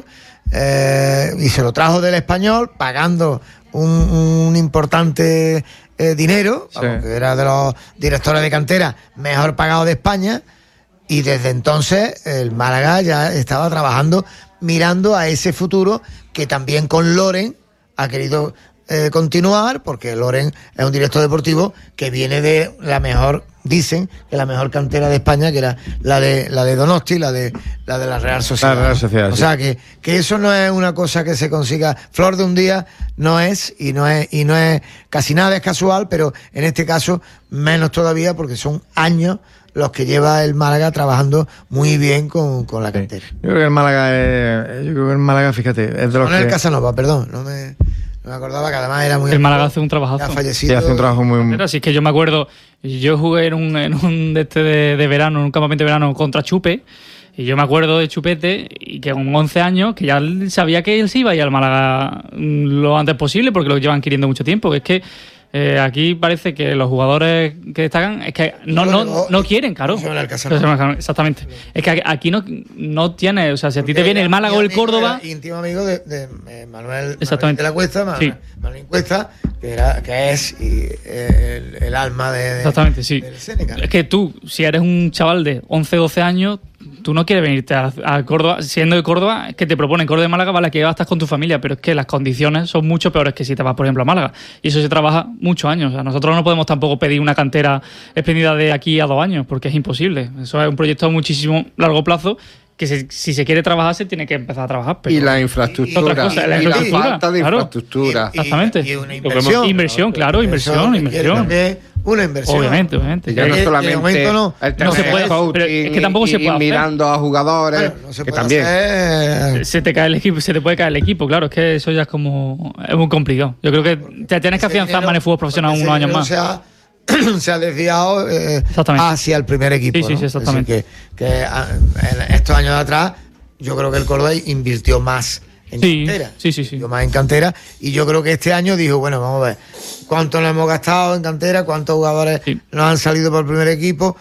Speaker 3: eh, y se lo trajo del Español pagando un, un importante eh, dinero,
Speaker 2: Sí.
Speaker 3: vamos, que era de los directores de cantera mejor pagados de España, y desde entonces el Málaga ya estaba trabajando mirando a ese futuro que también con Loren ha querido eh, continuar, porque Loren es un director deportivo que viene de la mejor, dicen que la mejor cantera de España, que era la de la de Donosti, la de la de la Real Sociedad.
Speaker 2: La Real Sociedad,
Speaker 3: o
Speaker 2: sí.
Speaker 3: sea que, que eso no es una cosa que se consiga flor de un día, no es, y no es, y no es casi nada es casual, pero en este caso menos todavía, porque son años los que lleva el Málaga trabajando muy bien con, con la cantera.
Speaker 2: Yo creo que el Málaga es, yo creo que el Málaga, fíjate, es de los
Speaker 3: Con el
Speaker 2: que...
Speaker 3: Casanova, perdón, no me, no me acordaba que además era muy...
Speaker 6: El Málaga hace un trabajazo.
Speaker 3: Ya fallecido.
Speaker 2: Sí, hace un trabajo muy...
Speaker 6: Pero sí, es que yo me acuerdo, yo jugué en un, en un de este de, de verano, en un campamento de verano contra Chupe, y yo me acuerdo de Chupete, y que con once años, que ya él sabía que él se iba a ir al Málaga mm, lo antes posible, porque lo llevan queriendo mucho tiempo, que es que eh, aquí parece que los jugadores que destacan es que no, no, no quieren, claro. Exactamente. Es que aquí no, no tienes, o sea, si a ti te viene el Málaga o el Córdoba...
Speaker 3: Era íntimo amigo de, de, eh, Manuel,
Speaker 6: Exactamente.
Speaker 3: Manuel de la Cuesta, Manuel,
Speaker 6: Sí.
Speaker 3: Manuel Cuesta, que, era, que es y, eh, el, el alma de, de-
Speaker 6: Exactamente, sí.
Speaker 3: del Seneca.
Speaker 6: Es que tú, si eres un chaval de once, doce años, tú no quieres venirte a, a Córdoba, siendo de Córdoba, es que te proponen Córdoba y Málaga, vale, que vas con tu familia, pero es que las condiciones son mucho peores que si te vas, por ejemplo, a Málaga. Y eso se trabaja muchos años. O sea, nosotros no podemos tampoco pedir una cantera espléndida de aquí a dos años, porque es imposible. Eso es un proyecto a muchísimo largo plazo, que se- si se quiere trabajar, se tiene que empezar a trabajar. Pero
Speaker 5: Y la infraestructura.
Speaker 6: Otra cosa,
Speaker 5: y
Speaker 6: la
Speaker 5: la
Speaker 6: infraestructura,
Speaker 5: falta de
Speaker 6: claro.
Speaker 5: infraestructura.
Speaker 6: Exactamente.
Speaker 3: Y una
Speaker 6: Lo que hemos-
Speaker 3: inversión.
Speaker 6: Inversión, claro,
Speaker 3: Eso
Speaker 6: inversión,
Speaker 3: requiere
Speaker 6: inversión.
Speaker 3: también una inversión.
Speaker 6: Obviamente, obviamente.
Speaker 5: Ya no
Speaker 6: Que-
Speaker 5: solamente
Speaker 3: de momento no-
Speaker 5: el
Speaker 6: no se
Speaker 5: tema
Speaker 6: puede,
Speaker 5: de coaching
Speaker 6: pero es que tampoco
Speaker 5: y-
Speaker 6: se puede
Speaker 5: y
Speaker 6: hacer.
Speaker 5: mirando a jugadores,
Speaker 3: Claro, no se
Speaker 5: que
Speaker 3: puede
Speaker 5: también.
Speaker 3: hacer-
Speaker 6: Se- se te cae el equipo, se te puede caer el equipo, claro, es que eso ya es como es muy complicado. Yo creo que te tienes que afianzar más en el fútbol profesional
Speaker 3: Ese
Speaker 6: unos años
Speaker 3: dinero
Speaker 6: más.
Speaker 3: Se ha, se ha desviado eh,
Speaker 6: Exactamente.
Speaker 3: hacia el primer equipo.
Speaker 6: Sí, sí,
Speaker 3: ¿no?
Speaker 6: sí, exactamente.
Speaker 3: Es decir, que, que ah, en estos años de atrás, yo creo que el Córdoba invirtió más en
Speaker 6: Sí,
Speaker 3: cantera.
Speaker 6: sí, sí, sí.
Speaker 3: Invirtió más en cantera. Y yo creo que este año dijo, bueno, vamos a ver cuánto nos hemos gastado en cantera, cuántos jugadores nos han salido por el primer equipo.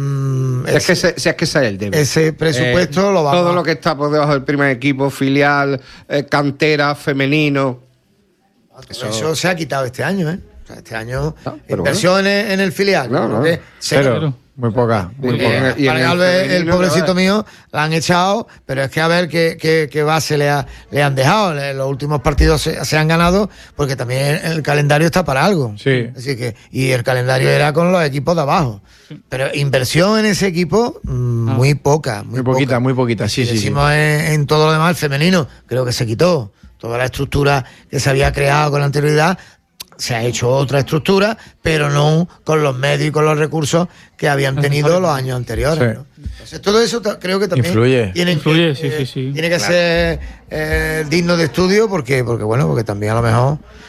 Speaker 3: Mm,
Speaker 5: Es que ese, si es que ese es el debe.
Speaker 3: ese presupuesto
Speaker 5: Eh,
Speaker 3: lo vamos
Speaker 5: Todo
Speaker 3: a-
Speaker 5: lo que está por debajo del primer equipo, filial, eh, cantera, femenino.
Speaker 3: Eso, eso se ha quitado este año, ¿eh? O sea, este año
Speaker 5: pero
Speaker 3: inversiones en el filial.
Speaker 5: No,
Speaker 3: creo
Speaker 5: no.
Speaker 3: que cero.
Speaker 2: Pero, muy poca, muy
Speaker 5: Y-
Speaker 2: poca.
Speaker 5: y en
Speaker 3: Para
Speaker 5: el
Speaker 3: Galvez, el
Speaker 5: femenino,
Speaker 3: pobrecito
Speaker 5: ¿no?
Speaker 3: mío, la han echado, pero es que a ver qué, qué, qué base le, ha- le han dejado. Le- Los últimos partidos se, se han ganado porque también el calendario está para algo.
Speaker 2: Sí.
Speaker 3: Así que, y el calendario era con los equipos de abajo. Pero inversión en ese equipo, mm, muy poca. Muy,
Speaker 2: Muy poquita,
Speaker 3: poca.
Speaker 2: muy poquita, sí,
Speaker 3: Si
Speaker 2: sí, sí.
Speaker 3: decimos en, en todo lo demás, el femenino, creo que se quitó. Toda la estructura que se había creado con anterioridad, se ha hecho otra estructura, pero no con los medios y con los recursos que habían tenido los años anteriores.
Speaker 2: Sí.
Speaker 3: ¿no? Entonces, todo eso ta- creo que también
Speaker 2: Influye.
Speaker 3: tiene
Speaker 6: Influye,
Speaker 3: que,
Speaker 6: sí,
Speaker 3: eh,
Speaker 6: sí, sí.
Speaker 3: tiene que
Speaker 5: Claro.
Speaker 3: ser eh, digno de estudio, porque, porque bueno, porque también a lo mejor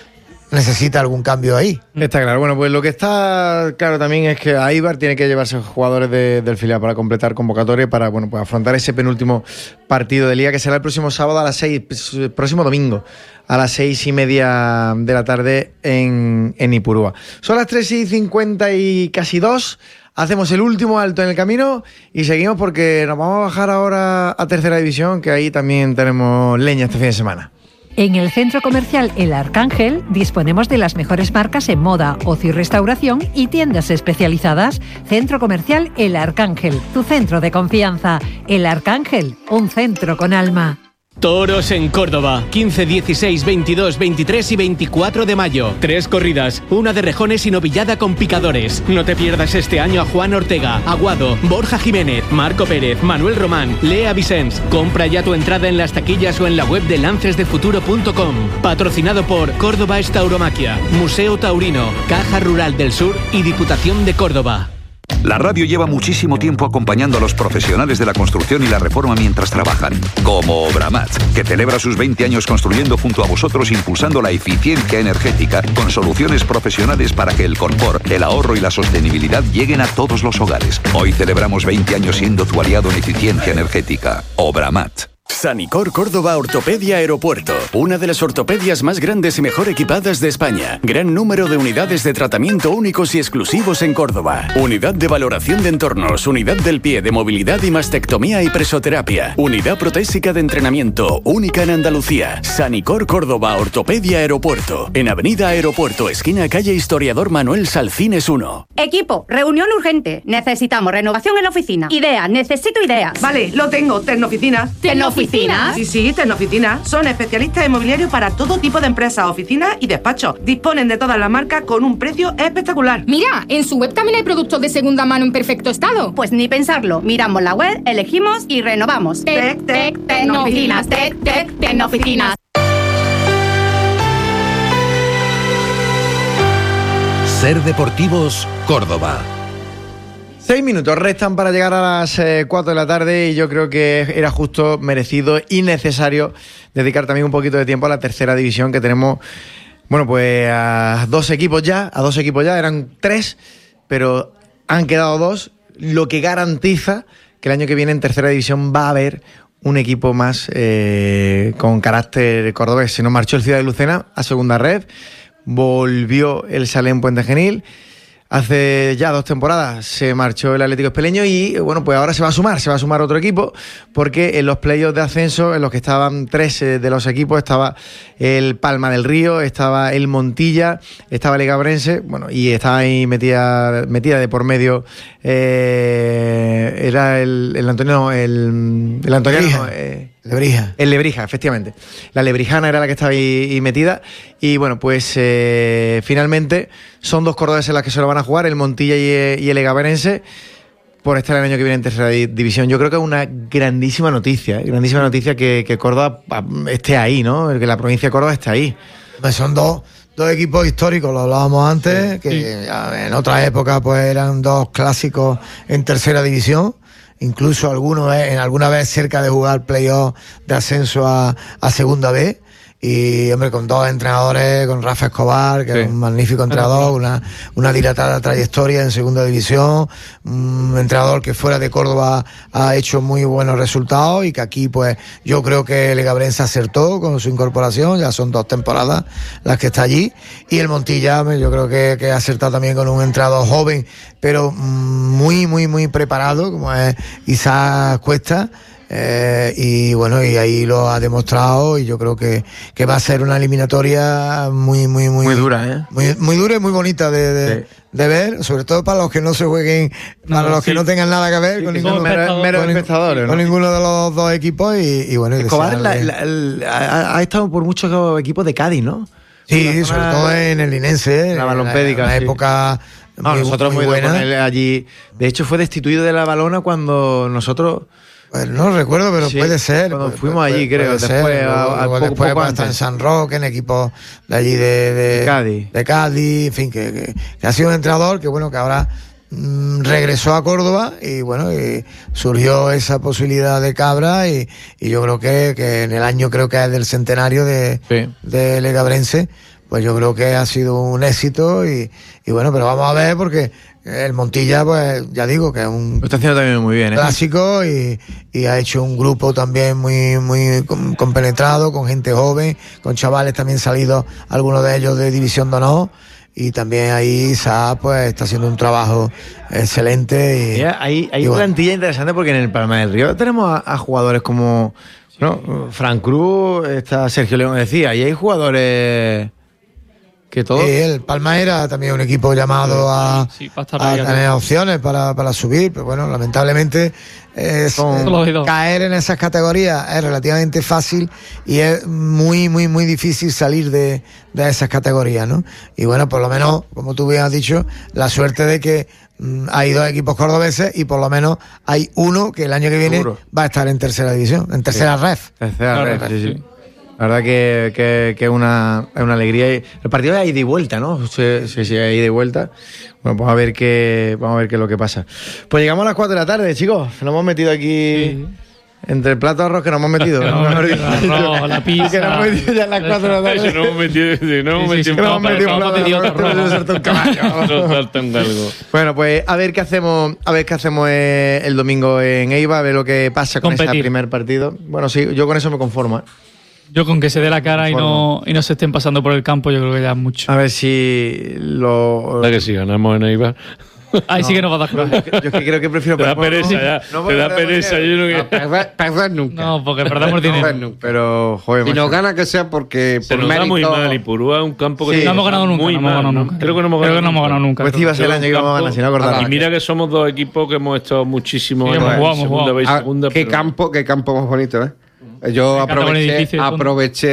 Speaker 3: necesita algún cambio ahí.
Speaker 2: Está claro. Bueno, pues lo que está claro también es que Eibar tiene que llevarse jugadores de, del filial para completar convocatoria para, bueno, pues afrontar ese penúltimo partido de liga que será el próximo sábado a las seis, próximo domingo a las seis y media de la tarde en, en Ipurúa. Son las tres y cincuenta y casi dos. Hacemos el último alto en el camino y seguimos porque nos vamos a bajar ahora a tercera división, que ahí también tenemos leña este fin de semana.
Speaker 9: En el centro comercial El Arcángel disponemos de las mejores marcas en moda, ocio y restauración y tiendas especializadas. Centro comercial El Arcángel, tu centro de confianza. El Arcángel, un centro con alma.
Speaker 13: Toros en Córdoba, quince, dieciséis, veintidós, veintitrés y veinticuatro de mayo. Tres corridas, una de rejones y novillada con picadores. No te pierdas este año a Juan Ortega, Aguado, Borja Jiménez, Marco Pérez, Manuel Román, Lea Vicens. Compra ya tu entrada en las taquillas o en la web de lances de futuro punto com. Patrocinado por Córdoba Tauromaquia, Museo Taurino, Caja Rural del Sur y Diputación de Córdoba.
Speaker 7: La radio lleva muchísimo tiempo acompañando a los profesionales de la construcción y la reforma mientras trabajan, como Obramat, que celebra sus veinte años construyendo junto a vosotros, impulsando la eficiencia energética con soluciones profesionales para que el confort, el ahorro y la sostenibilidad lleguen a todos los hogares. Hoy celebramos veinte años siendo tu aliado en eficiencia energética. Obramat.
Speaker 15: Sanicor Córdoba Ortopedia Aeropuerto, una de las ortopedias más grandes y mejor equipadas de España. Gran número de unidades de tratamiento únicos y exclusivos en Córdoba. Unidad de valoración de entornos, unidad del pie de movilidad y mastectomía y presoterapia. Unidad protésica de entrenamiento, única en Andalucía. Sanicor Córdoba Ortopedia Aeropuerto, en Avenida Aeropuerto, esquina calle Historiador Manuel Salcines uno.
Speaker 16: Equipo, reunión urgente. Necesitamos renovación en la oficina. Ideas, necesito ideas.
Speaker 17: Vale, lo tengo, Tecnooficinas.
Speaker 16: ¿Tecnooficinas?
Speaker 17: Sí, sí, Tecnooficinas. Son especialistas inmobiliarios para todo tipo de empresas, oficinas y despachos. Disponen de todas las marcas con un precio espectacular.
Speaker 16: Mira, en su web también hay productos de segunda mano en perfecto estado. Pues ni pensarlo. Miramos la web, elegimos y renovamos. Tec, tec, Tecnooficinas. Tec, tec, Tecnooficinas.
Speaker 18: Ser Deportivos, Córdoba.
Speaker 2: Seis minutos restan para llegar a las eh, cuatro de la tarde y yo creo que era justo, merecido y necesario dedicar también un poquito de tiempo a la tercera división, que tenemos, bueno, pues a dos equipos ya, a dos equipos ya, eran tres, pero han quedado dos, lo que garantiza que el año que viene en tercera división va a haber un equipo más eh, con carácter cordobés. Se nos marchó el Ciudad de Lucena a segunda red, volvió el Salem Puente Genil. Hace ya dos temporadas se marchó el Atlético Espeleño y bueno, pues ahora se va a sumar, se va a sumar otro equipo, porque en los playoffs de ascenso, en los que estaban tres de los equipos, estaba el Palma del Río, estaba el Montilla, estaba el Legabrense, bueno, y estaba ahí metida, metida de por medio, eh, era el, el Antonio, el, el Antoniano, eh,
Speaker 3: Lebrija.
Speaker 2: El Lebrija, efectivamente. La Lebrijana era la que estaba ahí, ahí metida. Y bueno, pues eh, finalmente son dos cordobeses las que se lo van a jugar, el Montilla y, y el Egaverense, por estar el año que viene en tercera división. Yo creo que es una grandísima noticia, ¿eh? grandísima noticia que, que Córdoba esté ahí, ¿no? Que la provincia de Córdoba esté ahí.
Speaker 3: Pues son dos, dos equipos históricos, lo hablábamos antes, sí, que sí. En otras épocas pues eran dos clásicos en tercera división. Incluso algunos en alguna vez cerca de jugar playoff de ascenso a, a segunda B. Y, hombre, con dos entrenadores, con Rafa Escobar, que sí. es un magnífico entrenador, una, una dilatada trayectoria en segunda división, un entrenador que fuera de Córdoba ha hecho muy buenos resultados y que aquí, pues, yo creo que el Legabrense acertó con su incorporación, ya son dos temporadas las que está allí, y el Montilla, yo creo que, que ha acertado también con un entrenador joven, pero muy, muy, muy preparado, como es Isaac Cuesta. Eh, y bueno, y ahí lo ha demostrado, y yo creo que, que va a ser una eliminatoria muy, muy, muy,
Speaker 2: muy dura, ¿eh?
Speaker 3: Muy, muy dura y muy bonita de, de, sí. de ver, sobre todo para los que no se jueguen, para no, los sí. que no tengan nada que ver sí, con, que ninguno, mero, mero con, espectadores, con ¿no? ninguno de los dos equipos. Y, y bueno,
Speaker 2: Escobar la, la, la, ha, ha estado por muchos equipos de Cádiz, ¿no?
Speaker 3: Sí, sí sobre todo en el Linense,
Speaker 2: la balompédica,
Speaker 3: en la
Speaker 2: sí.
Speaker 3: época.
Speaker 2: No, muy, nosotros muy buena. Con él allí. De hecho, fue destituido de la Balona cuando nosotros.
Speaker 3: Pues no recuerdo, pero sí, puede ser.
Speaker 2: Cuando
Speaker 3: puede,
Speaker 2: fuimos allí,
Speaker 3: puede,
Speaker 2: creo.
Speaker 3: Puede
Speaker 2: después,
Speaker 3: ser,
Speaker 2: a, a
Speaker 3: luego,
Speaker 2: poco,
Speaker 3: después
Speaker 2: poco
Speaker 3: hasta en San Roque, en equipos de allí de, de,
Speaker 2: de Cádiz.
Speaker 3: De Cádiz, en fin, que, que, que ha sido un entrenador que, bueno, que ahora mmm, regresó a Córdoba y, bueno, y surgió esa posibilidad de Cabra y, y yo creo que, que en el año, creo que es del centenario de, sí. de Legabrense, pues yo creo que ha sido un éxito y, y bueno, pero vamos a ver porque el Montilla, pues ya digo que es un
Speaker 2: Lo está haciendo también muy bien, ¿eh?
Speaker 3: clásico y, y ha hecho un grupo también muy muy com- compenetrado, con gente joven, con chavales también salidos, algunos de ellos de División de Honor, y también ahí Saab pues está haciendo un trabajo excelente. Y,
Speaker 2: Mira, hay hay
Speaker 3: y bueno.
Speaker 2: plantilla interesante porque en el Palma del Río tenemos a, a jugadores como ¿no? Fran Cruz, está Sergio León, decía, y hay jugadores que todos...
Speaker 3: Sí, el Palma era también un equipo llamado a,
Speaker 6: Sí, para estar
Speaker 3: a
Speaker 6: ahí,
Speaker 3: tener opciones para, para subir, pero bueno, lamentablemente es,
Speaker 2: Son-
Speaker 3: eh,
Speaker 6: Solo hay dos.
Speaker 3: caer en esas categorías es relativamente fácil y es muy, muy, muy difícil salir de, de esas categorías, ¿no? Y bueno, por lo menos, como tú bien has dicho, la suerte de que mm, hay dos equipos cordobeses y por lo menos hay uno que el año que viene
Speaker 2: Seguro.
Speaker 3: va a estar en tercera división, en tercera ref.
Speaker 2: Tercera
Speaker 6: Claro,
Speaker 2: red, sí, sí.
Speaker 6: sí.
Speaker 2: La verdad que, que, que es una, es una alegría. Y el partido es ida y vuelta, ¿no? Sí, sí, sí, es ida y vuelta. Bueno, vamos a ver qué, vamos a ver qué es lo que pasa. Pues llegamos a las cuatro de la tarde, chicos. Nos hemos metido aquí entre el plato de arroz que nos hemos metido.
Speaker 6: Que nos hemos metido el arroz, la pizza.
Speaker 2: Que nos hemos metido ya a las cuatro de la tarde.
Speaker 4: Eso no hemos metido, sí, no hemos
Speaker 6: Sí, sí,
Speaker 4: metido
Speaker 6: sí,
Speaker 4: un
Speaker 6: no,
Speaker 4: plato,
Speaker 6: pero
Speaker 4: no
Speaker 6: hemos metido otro
Speaker 2: Te vas a saltar un caballo.
Speaker 4: nos saltan algo.
Speaker 2: Bueno, pues a ver qué hacemos, a ver qué hacemos eh, el domingo en Eibar, a ver lo que pasa con ese
Speaker 6: Competir.
Speaker 2: primer partido. Bueno, sí, yo con eso me conformo. ¿eh?
Speaker 6: Yo con que se dé la cara y no, y no se estén pasando por el campo, yo creo que ya es mucho.
Speaker 2: A ver si lo.
Speaker 4: La que si ganamos en Eibar.
Speaker 6: Ahí sí que nos va a dar coraje.
Speaker 2: Yo es que creo que prefiero.
Speaker 4: Te da
Speaker 2: bueno,
Speaker 4: pereza
Speaker 2: no,
Speaker 4: ya.
Speaker 2: no
Speaker 4: Te da
Speaker 2: perder
Speaker 4: pereza.
Speaker 2: dinero.
Speaker 4: Yo no que...
Speaker 5: Perder, perder nunca.
Speaker 6: No, porque perdemos dinero.
Speaker 5: Perder nunca.
Speaker 2: Pero, joder,
Speaker 5: Si
Speaker 2: macho.
Speaker 5: nos gana que sea porque
Speaker 4: Se
Speaker 5: por
Speaker 4: nos da
Speaker 5: mérito...
Speaker 4: muy mal y Purúa es un campo que
Speaker 2: Sí.
Speaker 6: No hemos ganado nunca.
Speaker 4: muy
Speaker 6: no hemos
Speaker 4: mal,
Speaker 6: ganado
Speaker 4: ¿no?
Speaker 6: nunca.
Speaker 4: Creo que no hemos
Speaker 6: Creo
Speaker 4: ganado
Speaker 6: que no hemos ganado nunca.
Speaker 2: Pues iba a ser el año que íbamos a ganar, si no acordaba.
Speaker 4: Y mira que somos dos equipos que hemos estado muchísimo
Speaker 6: Sí,
Speaker 4: en
Speaker 6: hemos jugado, hemos
Speaker 4: segunda
Speaker 6: jugado.
Speaker 4: vez,
Speaker 5: Ah,
Speaker 4: segunda,
Speaker 5: qué
Speaker 4: pero-
Speaker 5: campo, qué campo más bonito, ¿eh? Yo
Speaker 6: Me encanta poner
Speaker 5: aproveché,
Speaker 6: edificios, son-
Speaker 5: aproveché